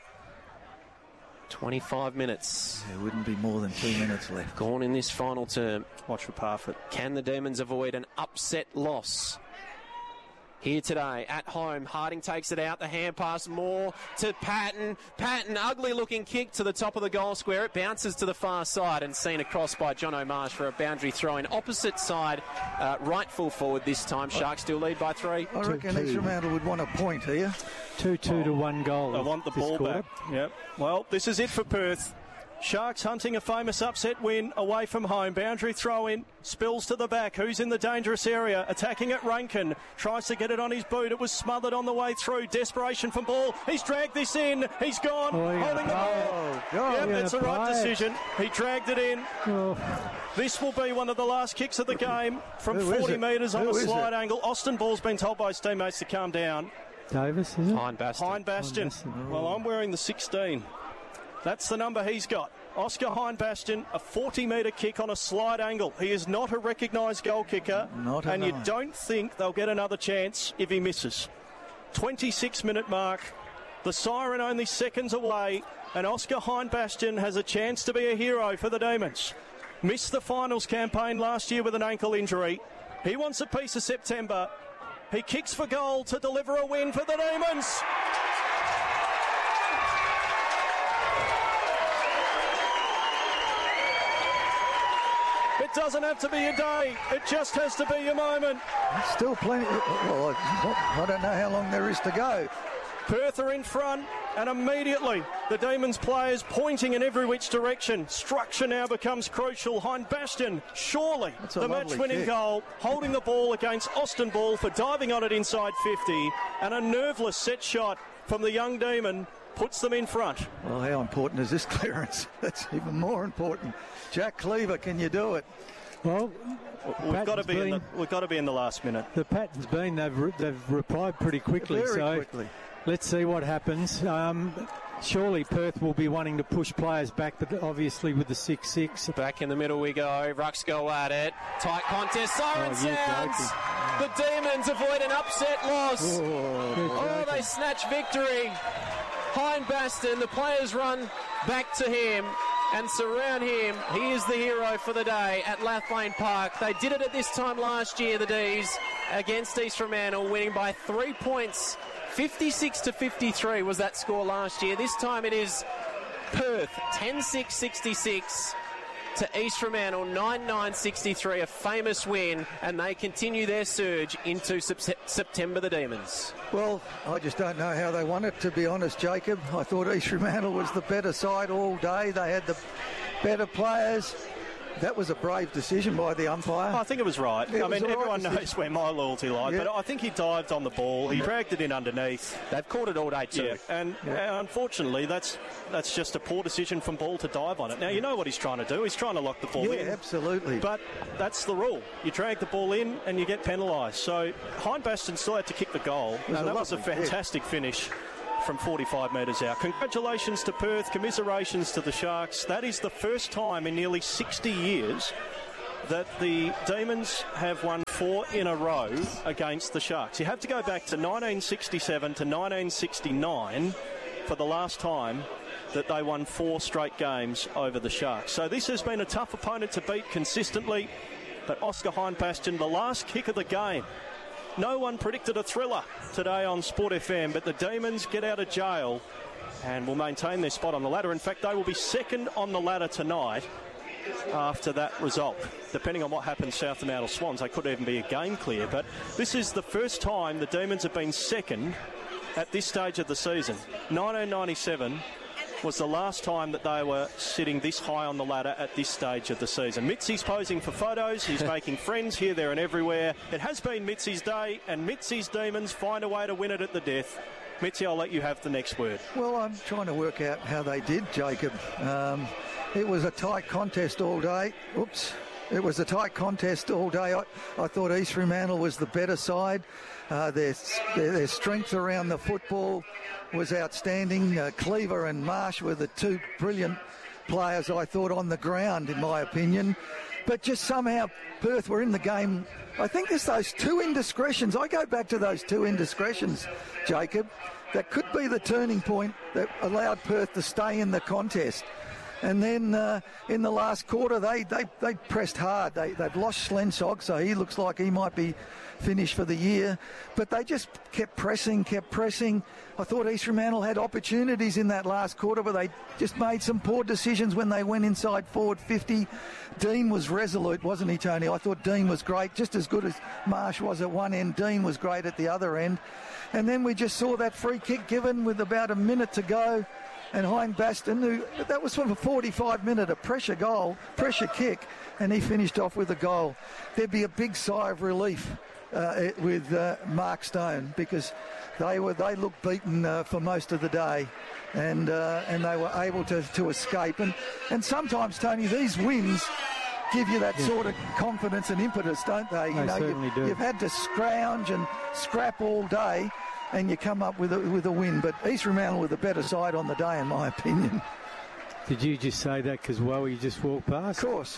twenty-five minutes. There wouldn't be more than two minutes left. Gone in this final term. Watch for Parfitt. Can the Demons avoid an upset loss? Here today, at home, Harding takes it out, the hand pass, Moore to Patton. Patton, ugly looking kick to the top of the goal square. It bounces to the far side and seen across by John O'Marsh for a boundary throw in. Opposite side, uh, right full forward this time. Sharks still lead by three. I reckon East Fremantle would want a point here. two two to one goal. I want the ball quarter. back. Yep. Well, this is it for Perth. Sharks hunting a famous upset win away from home. Boundary throw in, spills to the back. Who's in the dangerous area? Attacking at Rankin. Tries to get it on his boot. It was smothered on the way through. Desperation from Ball. He's dragged this in. He's gone. Oh, holding the ball. Go. Yep, that's the right decision. He dragged it in. Oh. This will be one of the last kicks of the game from Who is forty it? metres on Who a is slide it? angle. Austin Ball's been told by his teammates to calm down. Davis, is it? Hein Baston. Hein Bastion. Well, I'm wearing the sixteen. That's the number he's got. Oscar Hein Bastion, a forty metre kick on a slide angle. He is not a recognised goal kicker, Not and you enough. don't think they'll get another chance if he misses. twenty-six minute mark, the siren only seconds away, and Oscar Hein Bastion has a chance to be a hero for the Demons. Missed the finals campaign last year with an ankle injury. He wants a piece of September. He kicks for goal to deliver a win for the Demons. It doesn't have to be a day. It just has to be a moment. Still plenty. Well, I I don't know how long there is to go. Perth are in front, and immediately the Demons players pointing in every which direction. Structure now becomes crucial. Hein Bastion, surely That's a the lovely match-winning kick. goal, holding the ball against Austin Ball for diving on it inside fifty, and a nerveless set shot from the young Demon puts them in front. Well, how important is this clearance? That's even more important. Jack Cleaver, can you do it? Well, We've got to Patton's be in the, been- we've got to be in the last minute. The pattern's been, they've, re- they've replied pretty quickly. Very so quickly. Let's see what happens. Um, surely Perth will be wanting to push players back, but obviously with the six six. Back in the middle we go. Rucks go at it. Tight contest. Siren Oh, you're sounds. The Demons avoid an upset loss. Oh, they snatch victory. Hein Baston, the players run back to him and surround him. He is the hero for the day at Lathlane Park. They did it at this time last year, the D's, against East Fremantle, winning by three points. fifty-six to fifty-three was that score last year. This time it is Perth, ten six sixty-six. To East Fremantle, nine nine sixty-three, a famous win, and they continue their surge into sep- September, the Demons. Well, I just don't know how they won it, to be honest, Jacob. I thought East Fremantle was the better side all day. They had the better players. that was a brave decision by the umpire. I think it was right. It I was mean, the right everyone decision. knows where my loyalty lies, Yeah. but I think he dived on the ball. He dragged it in underneath. They've caught it all day too. Yeah, and Yeah. uh, unfortunately, that's that's just a poor decision from Ball to dive on it. Now, you know what he's trying to do. He's trying to lock the ball Yeah, in. absolutely. But that's the rule. You drag the ball in and you get penalised. So Hindbaston still had to kick the goal, was and a that was a lovely kick. fantastic finish from forty-five metres out. Congratulations to Perth, commiserations to the Sharks. That is the first time in nearly sixty years that the Demons have won four in a row against the Sharks. You have to go back to nineteen sixty-seven to nineteen sixty-nine for the last time that they won four straight games over the Sharks. So this has been a tough opponent to beat consistently, but Oscar Hindbaston, the last kick of the game. No one predicted a thriller today on Sport F M, but the Demons get out of jail and will maintain their spot on the ladder. In fact, they will be second on the ladder tonight after that result. Depending on what happens south and out of Swans, they could even be a game clear. But this is the first time the Demons have been second at this stage of the season. nineteen ninety-seven was the last time that they were sitting this high on the ladder at this stage of the season. Mitzi's posing for photos. He's making friends here, there and everywhere. It has been Mitzi's day, and Mitzi's Demons find a way to win it at the death. Mitzi, I'll let you have the next word. Well, I'm trying to work out how they did, Jacob. Um, it was a tight contest all day. Oops. It was a tight contest all day. I, I thought East Fremantle was the better side. Uh, their, their, their strength around the football was outstanding. Uh, Cleaver and Marsh were the two brilliant players, I thought, on the ground, in my opinion. But just somehow Perth were in the game. I think there's those two indiscretions. I go back to those two indiscretions, Jacob. That could be the turning point that allowed Perth to stay in the contest. And then uh, in the last quarter, they, they, they pressed hard. They, they've lost Schlensog, so he looks like he might be finished for the year. But they just kept pressing, kept pressing. I thought East Fremantle had opportunities in that last quarter, but they just made some poor decisions when they went inside forward fifty. Dean was resolute, wasn't he, Tony? I thought Dean was great, just as good as Marsh was at one end. Dean was great at the other end. And then we just saw that free kick given with about a minute to go. And Hindbaston, who that was from a forty-five minute, a pressure goal, pressure kick, and he finished off with a goal. There'd be a big sigh of relief uh, with uh, Mark Stone, because they were they looked beaten uh, for most of the day, and uh, and they were able to, to escape. And and sometimes, Tony, these wins give you that yeah. sort of confidence and impetus, don't they? You they know, certainly you've, do. you've had to scrounge and scrap all day, and you come up with a, with a win. But East Fremantle were the better side on the day, in my opinion. Did you just say that because Wowie just walked past? Of course.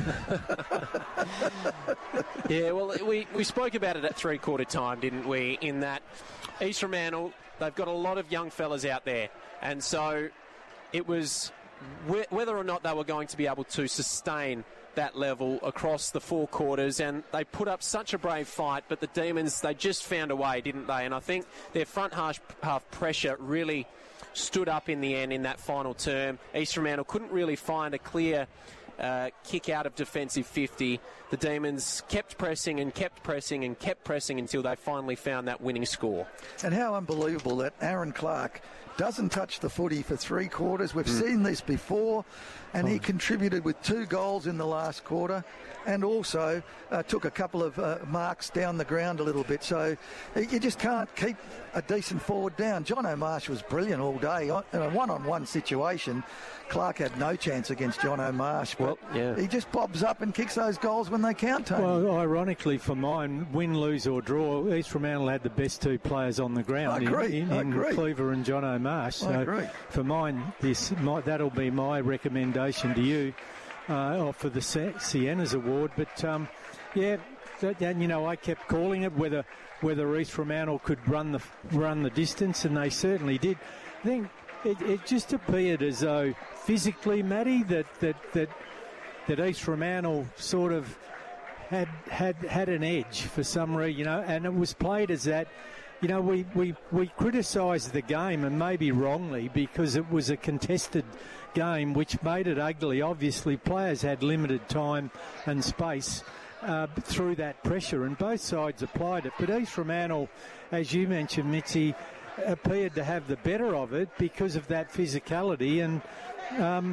Yeah, well, we, we spoke about it at three-quarter time, didn't we, in that East Fremantle, they've got a lot of young fellas out there. And so it was wh- whether or not they were going to be able to sustain that level across the four quarters, and they put up such a brave fight, but the Demons, they just found a way, didn't they? And I think their front half, half pressure really stood up in the end in that final term. East Fremantle couldn't really find a clear uh, kick out of defensive fifty. The Demons kept pressing and kept pressing and kept pressing until they finally found that winning score. And how unbelievable that Aaron Clark doesn't touch the footy for three quarters. We've mm. seen this before, and he contributed with two goals in the last quarter, and also uh, took a couple of uh, marks down the ground a little bit. So you just can't keep a decent forward down. John O'Marsh was brilliant all day. In a one-on-one situation, Clark had no chance against John O'Marsh, but well, yeah. he just bobs up and kicks those goals when they count, Tony. Well, ironically for mine, win, lose or draw, East Fremantle had the best two players on the ground. I agree. In, in, I in agree. Cleaver and John O'Marsh. So I agree. For mine, this might, that'll be my recommendation to you uh, for the Siennas Award. But um, yeah, that, and you know, I kept calling it whether whether East Fremantle could run the run the distance, and they certainly did. I think it, it just appeared as though physically, Matty, that that that that East Fremantle sort of had had had an edge for some reason, you know, and it was played as that. You know, we, we, we criticised the game, and maybe wrongly, because it was a contested game, which made it ugly. Obviously, players had limited time and space uh, through that pressure, and both sides applied it. But East Fremantle, as you mentioned, Mitzi, appeared to have the better of it because of that physicality. And um,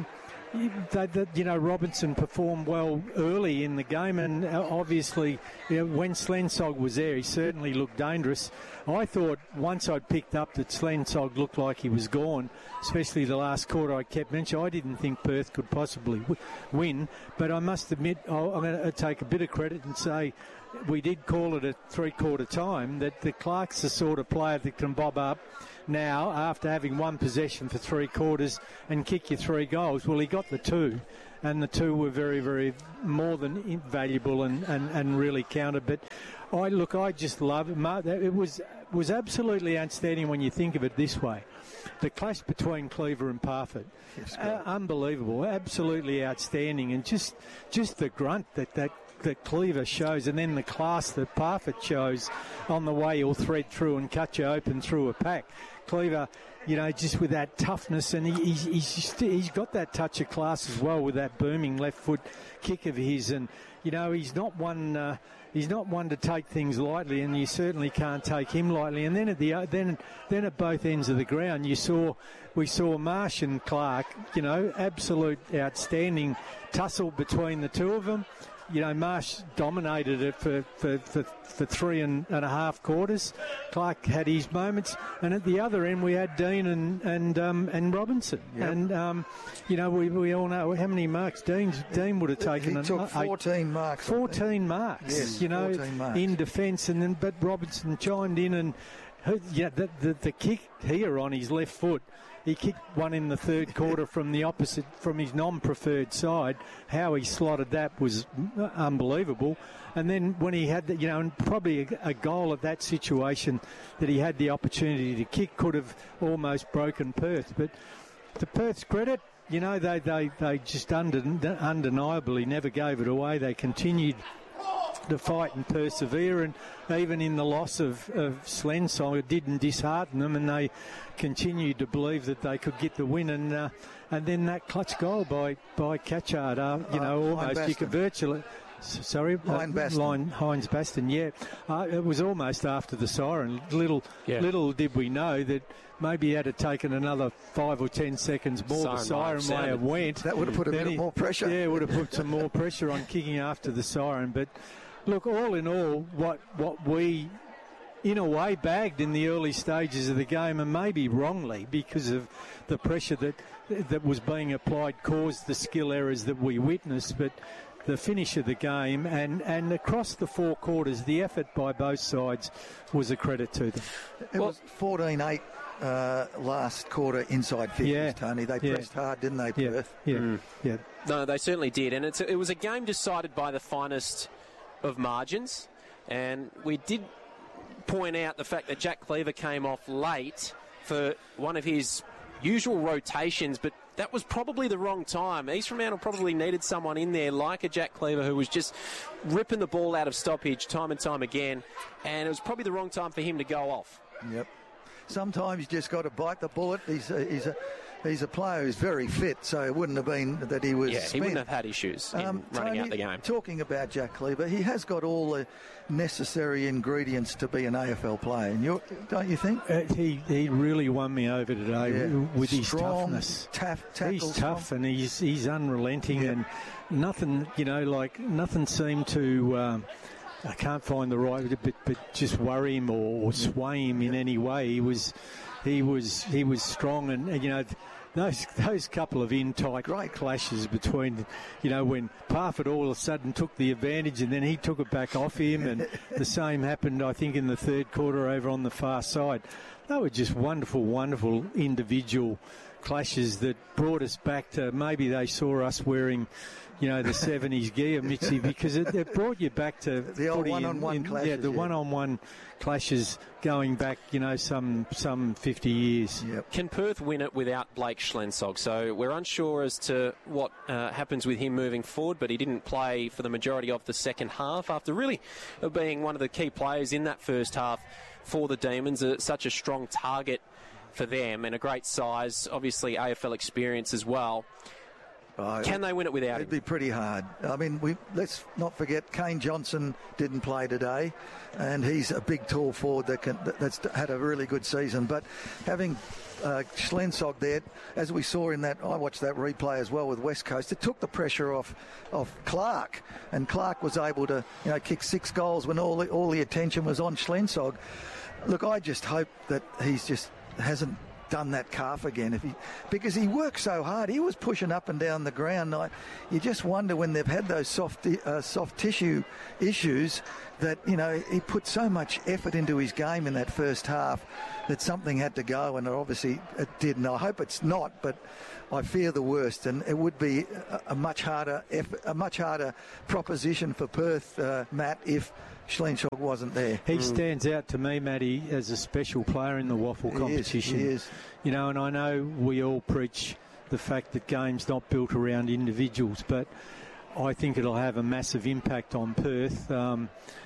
They, they, you know, Robinson performed well early in the game, and obviously, you know, when Slensog was there, he certainly looked dangerous. I thought once I'd picked up that Slensog looked like he was gone, especially the last quarter I kept mentioning. I didn't think Perth could possibly w- win, but I must admit, I'll, I'm going to take a bit of credit and say we did call it a three-quarter time, that the Clark's the sort of player that can bob up now after having one possession for three quarters and kick you three goals. Well, he got the two, and the two were very, very more than valuable and, and, and really counted. But I look, I just love it. It was was absolutely outstanding when you think of it this way. The clash between Cleaver and Parfitt, uh, unbelievable, absolutely outstanding, and just just the grunt that that. that Cleaver shows, and then the class that Parfitt shows on the way he'll thread through and cut you open through a pack. Cleaver, you know, just with that toughness, and he, he's, he's, just, he's got that touch of class as well with that booming left foot kick of his, and, you know, he's not one... Uh, He's not one to take things lightly, and you certainly can't take him lightly. And then at the then then at both ends of the ground, you saw we saw Marsh and Clark, you know, absolute outstanding tussle between the two of them. You know, Marsh dominated it for, for, for, for three and, and a half quarters. Clark had his moments, and at the other end we had Dean and and um, and Robinson. Yep. And um, you know, we we all know how many marks Dean Dean would have taken. He took fourteen eight, marks. Fourteen marks. Yes, you know, marks. in defence, and then but Robinson chimed in, and yeah, the, the the kick here on his left foot. He kicked one in the third quarter from the opposite, from his non-preferred side. How he slotted that was unbelievable. And then when he had, the, you know, and probably a, a goal at that situation that he had the opportunity to kick could have almost broken Perth. But to Perth's credit, you know, they, they, they just undeni- undeniably never gave it away. They continued to fight and persevere, and even in the loss of, of Slensong, it didn't dishearten them, and they continued to believe that they could get the win. And uh, and then that clutch goal by by Catchard, uh, you uh, know, almost you could virtually. Sorry, Hines Baston. Line, Hines Baston, yeah. Uh, it was almost after the siren. Little, yeah. little did we know that maybe he had to taken another five or ten seconds more. Siren the siren may have went. That would have put a bit he, more pressure. Yeah, would have put some more pressure on kicking after the siren. But look, all in all, what what we, in a way, bagged in the early stages of the game, and maybe wrongly because of the pressure that that was being applied, caused the skill errors that we witnessed. But the finish of the game and, and across the four quarters, the effort by both sides was a credit to them. It well, was fourteen eight uh, last quarter inside fifties, yeah, Tony. They yeah. pressed hard, didn't they, yeah, Perth? Yeah, mm. yeah. No, they certainly did. And it's, it was a game decided by the finest of margins. And we did point out the fact that Jack Cleaver came off late for one of his usual rotations, but that was probably the wrong time. East Fremantle probably needed someone in there like a Jack Cleaver who was just ripping the ball out of stoppage time and time again, and it was probably the wrong time for him to go off. Yep. Sometimes you just got to bite the bullet. He's a, he's a, he's a player who's very fit, so it wouldn't have been that he was Yeah, spent. he wouldn't have had issues in um, running Tony, out the game. Talking about Jack Cleaver, he has got all the necessary ingredients to be an A F L player, and you're, don't you think? Uh, he he really won me over today yeah. with his Strong, toughness. Tough, tackle, he's tough strong. and he's he's unrelenting, yeah. and nothing, you know, like nothing seemed to. Um, I can't find the right, but but just worry him or, or sway him yeah. in any way. He was, he was, he was strong, and, and you know. Those those couple of in-tight great clashes between, you know, when Parfitt all of a sudden took the advantage and then he took it back off him, and the same happened, I think, in the third quarter over on the far side. They were just wonderful, wonderful individual clashes that brought us back to maybe they saw us wearing, you know, the seventies gear, Mitzi, because it, it brought you back to the old one-on-one in, clashes. Yeah, the yeah. one-on-one clashes going back, you know, some some fifty years. Yep. Can Perth win it without Blake Slensog? So we're unsure as to what uh, happens with him moving forward, but he didn't play for the majority of the second half after really being one of the key players in that first half for the Demons. Uh, such a strong target for them and a great size, obviously A F L experience as well. Oh, Can they win it without it'd him? It'd be pretty hard. I mean, we let's not forget Kane Johnson didn't play today, and he's a big, tall forward that can, that's had a really good season. But having uh, Schlensog there, as we saw in that, I watched that replay as well with West Coast, it took the pressure off of Clark, and Clark was able to, you know, kick six goals when all the, all the attention was on Schlensog. Look, I just hope that he's just hasn't done that calf again, if he, because he worked so hard. He was pushing up and down the ground. I, you just wonder when they've had those soft uh, soft tissue issues that, you know, he put so much effort into his game in that first half that something had to go, and obviously it did. And I hope it's not, but I fear the worst, and it would be a, a much harder effort, a much harder proposition for Perth, uh, Matt, if Schlensog wasn't there. He mm. stands out to me, Matty, as a special player in the waffle he competition. Is, he is. You know, and I know we all preach the fact that game's not built around individuals, but I think it'll have a massive impact on Perth. Um,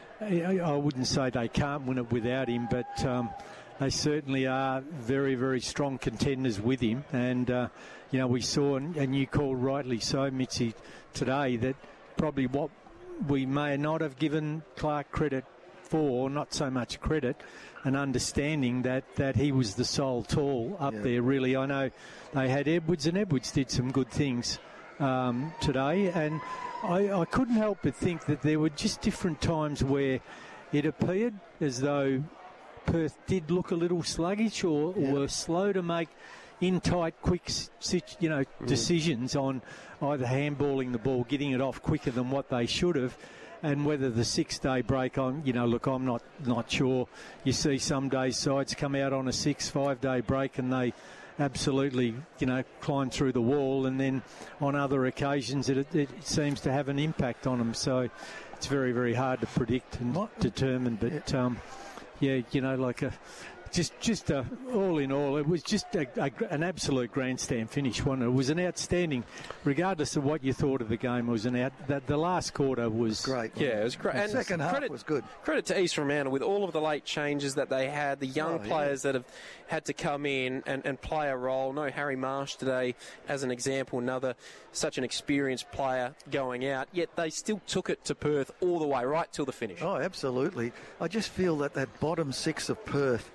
I, I wouldn't say they can't win it without him, but um, they certainly are very, very strong contenders with him. And, uh, you know, we saw, and you called rightly so, Mitzi, today, that probably what we may not have given Clark credit for, not so much credit, and understanding that, that he was the sole tall up yeah. there, really. I know they had Edwards, and Edwards did some good things um, today, and I, I couldn't help but think that there were just different times where it appeared as though Perth did look a little sluggish or, yeah. or were slow to make in tight, quick, you know, mm. decisions on either handballing the ball, getting it off quicker than what they should have, and whether the six-day break on, you know, look, I'm not not sure. You see some days sides come out on a six, five-day break and they absolutely, you know, climb through the wall, and then on other occasions it, it seems to have an impact on them. So it's very, very hard to predict and what? determine. But, yeah. Um, yeah, you know, like a... Just, just uh, all in all, it was just a, a, an absolute grandstand finish, wasn't it? It was an outstanding, regardless of what you thought of the game. It was an out. That the last quarter was great. Yeah, it was great. The and second half credit, was good. Credit to East Fremantle with all of the late changes that they had, the young oh, players yeah. that have had to come in and, and play a role. No Harry Marsh today, as an example, another such an experienced player going out. Yet they still took it to Perth all the way, right till the finish. Oh, absolutely. I just feel that that bottom six of Perth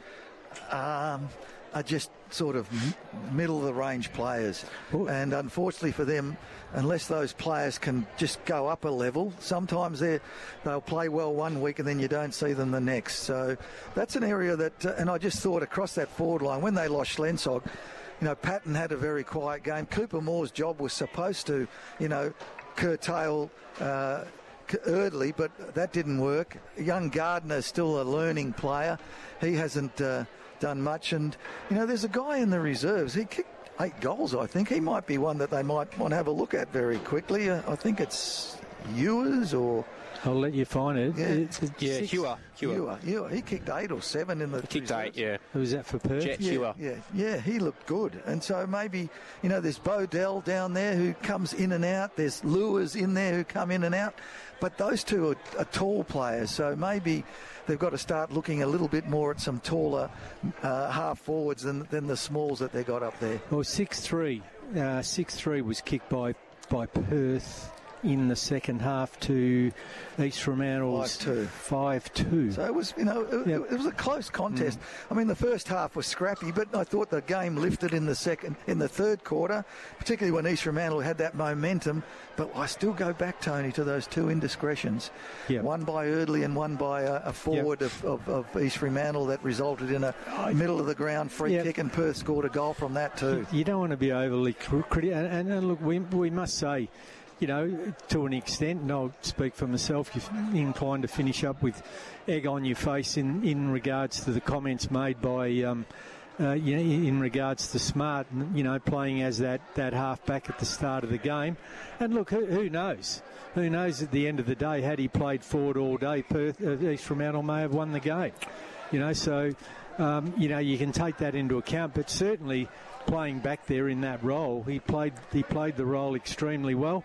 Um, are just sort of m- middle-of-the-range players. Ooh. And unfortunately for them, unless those players can just go up a level, sometimes they they'll play well one week and then you don't see them the next. So that's an area that, uh, and I just thought across that forward line, when they lost Schlensog, you know, Patton had a very quiet game. Cooper Moore's job was supposed to, you know, curtail uh, Erdley, but that didn't work. Young Gardner's still a learning player. He hasn't uh, done much. And, you know, there's a guy in the reserves. He kicked eight goals, I think. He might be one that they might want to have a look at very quickly. Uh, I think it's Ewers or... I'll let you find it. Yeah, it's, it's yeah Hewer. Hewer. Hewer. He kicked eight or seven in the... He kicked reserves. eight, yeah. Who was that for Perth? Jet yeah, Hewer. Yeah, yeah, he looked good. And so maybe, you know, there's Bodell down there who comes in and out. There's Lewis in there who come in and out. But those two are, are tall players, so maybe they've got to start looking a little bit more at some taller uh, half forwards than, than the smalls that they got up there. Well, six three. Uh, six three was kicked by, by Perth in the second half to East Fremantle's five two. five two. So it was, you know, it, yep. it was a close contest. Mm. I mean, the first half was scrappy, but I thought the game lifted in the second, in the third quarter, particularly when East Fremantle had that momentum. But I still go back, Tony, to those two indiscretions. Yep. One by Erdley and one by a, a forward yep. of, of, of East Fremantle that resulted in a middle of the ground free yep. kick, and Perth scored a goal from that too. You don't want to be overly critical, and, and, and look, we we must say, you know, to an extent, and I'll speak for myself, you're inclined to finish up with egg on your face in, in regards to the comments made by, um, uh, you know, in regards to Smart, you know, playing as that, that half-back at the start of the game. And look, who, who knows? Who knows at the end of the day, had he played forward all day, Perth, uh, East Fremantle may have won the game. You know, so, um, you know, you can take that into account, but certainly playing back there in that role, he played he played the role extremely well.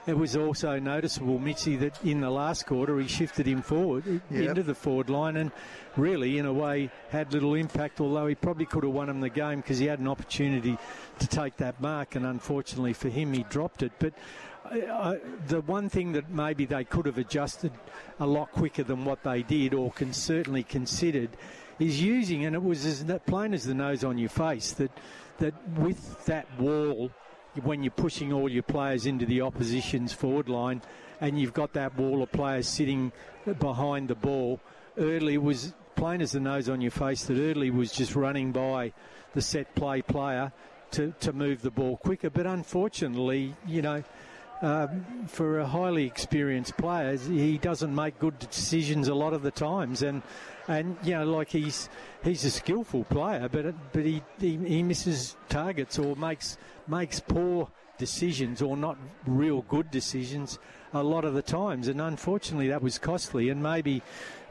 it was also noticeable, Mitzi, that in the last quarter he shifted him forward Yep. into the forward line and really, in a way, had little impact, although he probably could have won him the game because he had an opportunity to take that mark, and unfortunately for him, he dropped it. But uh, the one thing that maybe they could have adjusted a lot quicker than what they did, or can certainly considered, is using, and it was as plain as the nose on your face, that that with that wall, when you're pushing all your players into the opposition's forward line and you've got that wall of players sitting behind the ball, Eardley was plain as the nose on your face that Eardley was just running by the set play player to, to move the ball quicker. But unfortunately, you know, um, for a highly experienced player, he doesn't make good decisions a lot of the times. And, and you know, like he's he's a skillful player, but but he, he, he misses targets or makes makes poor decisions or not real good decisions a lot of the times, and unfortunately that was costly. And maybe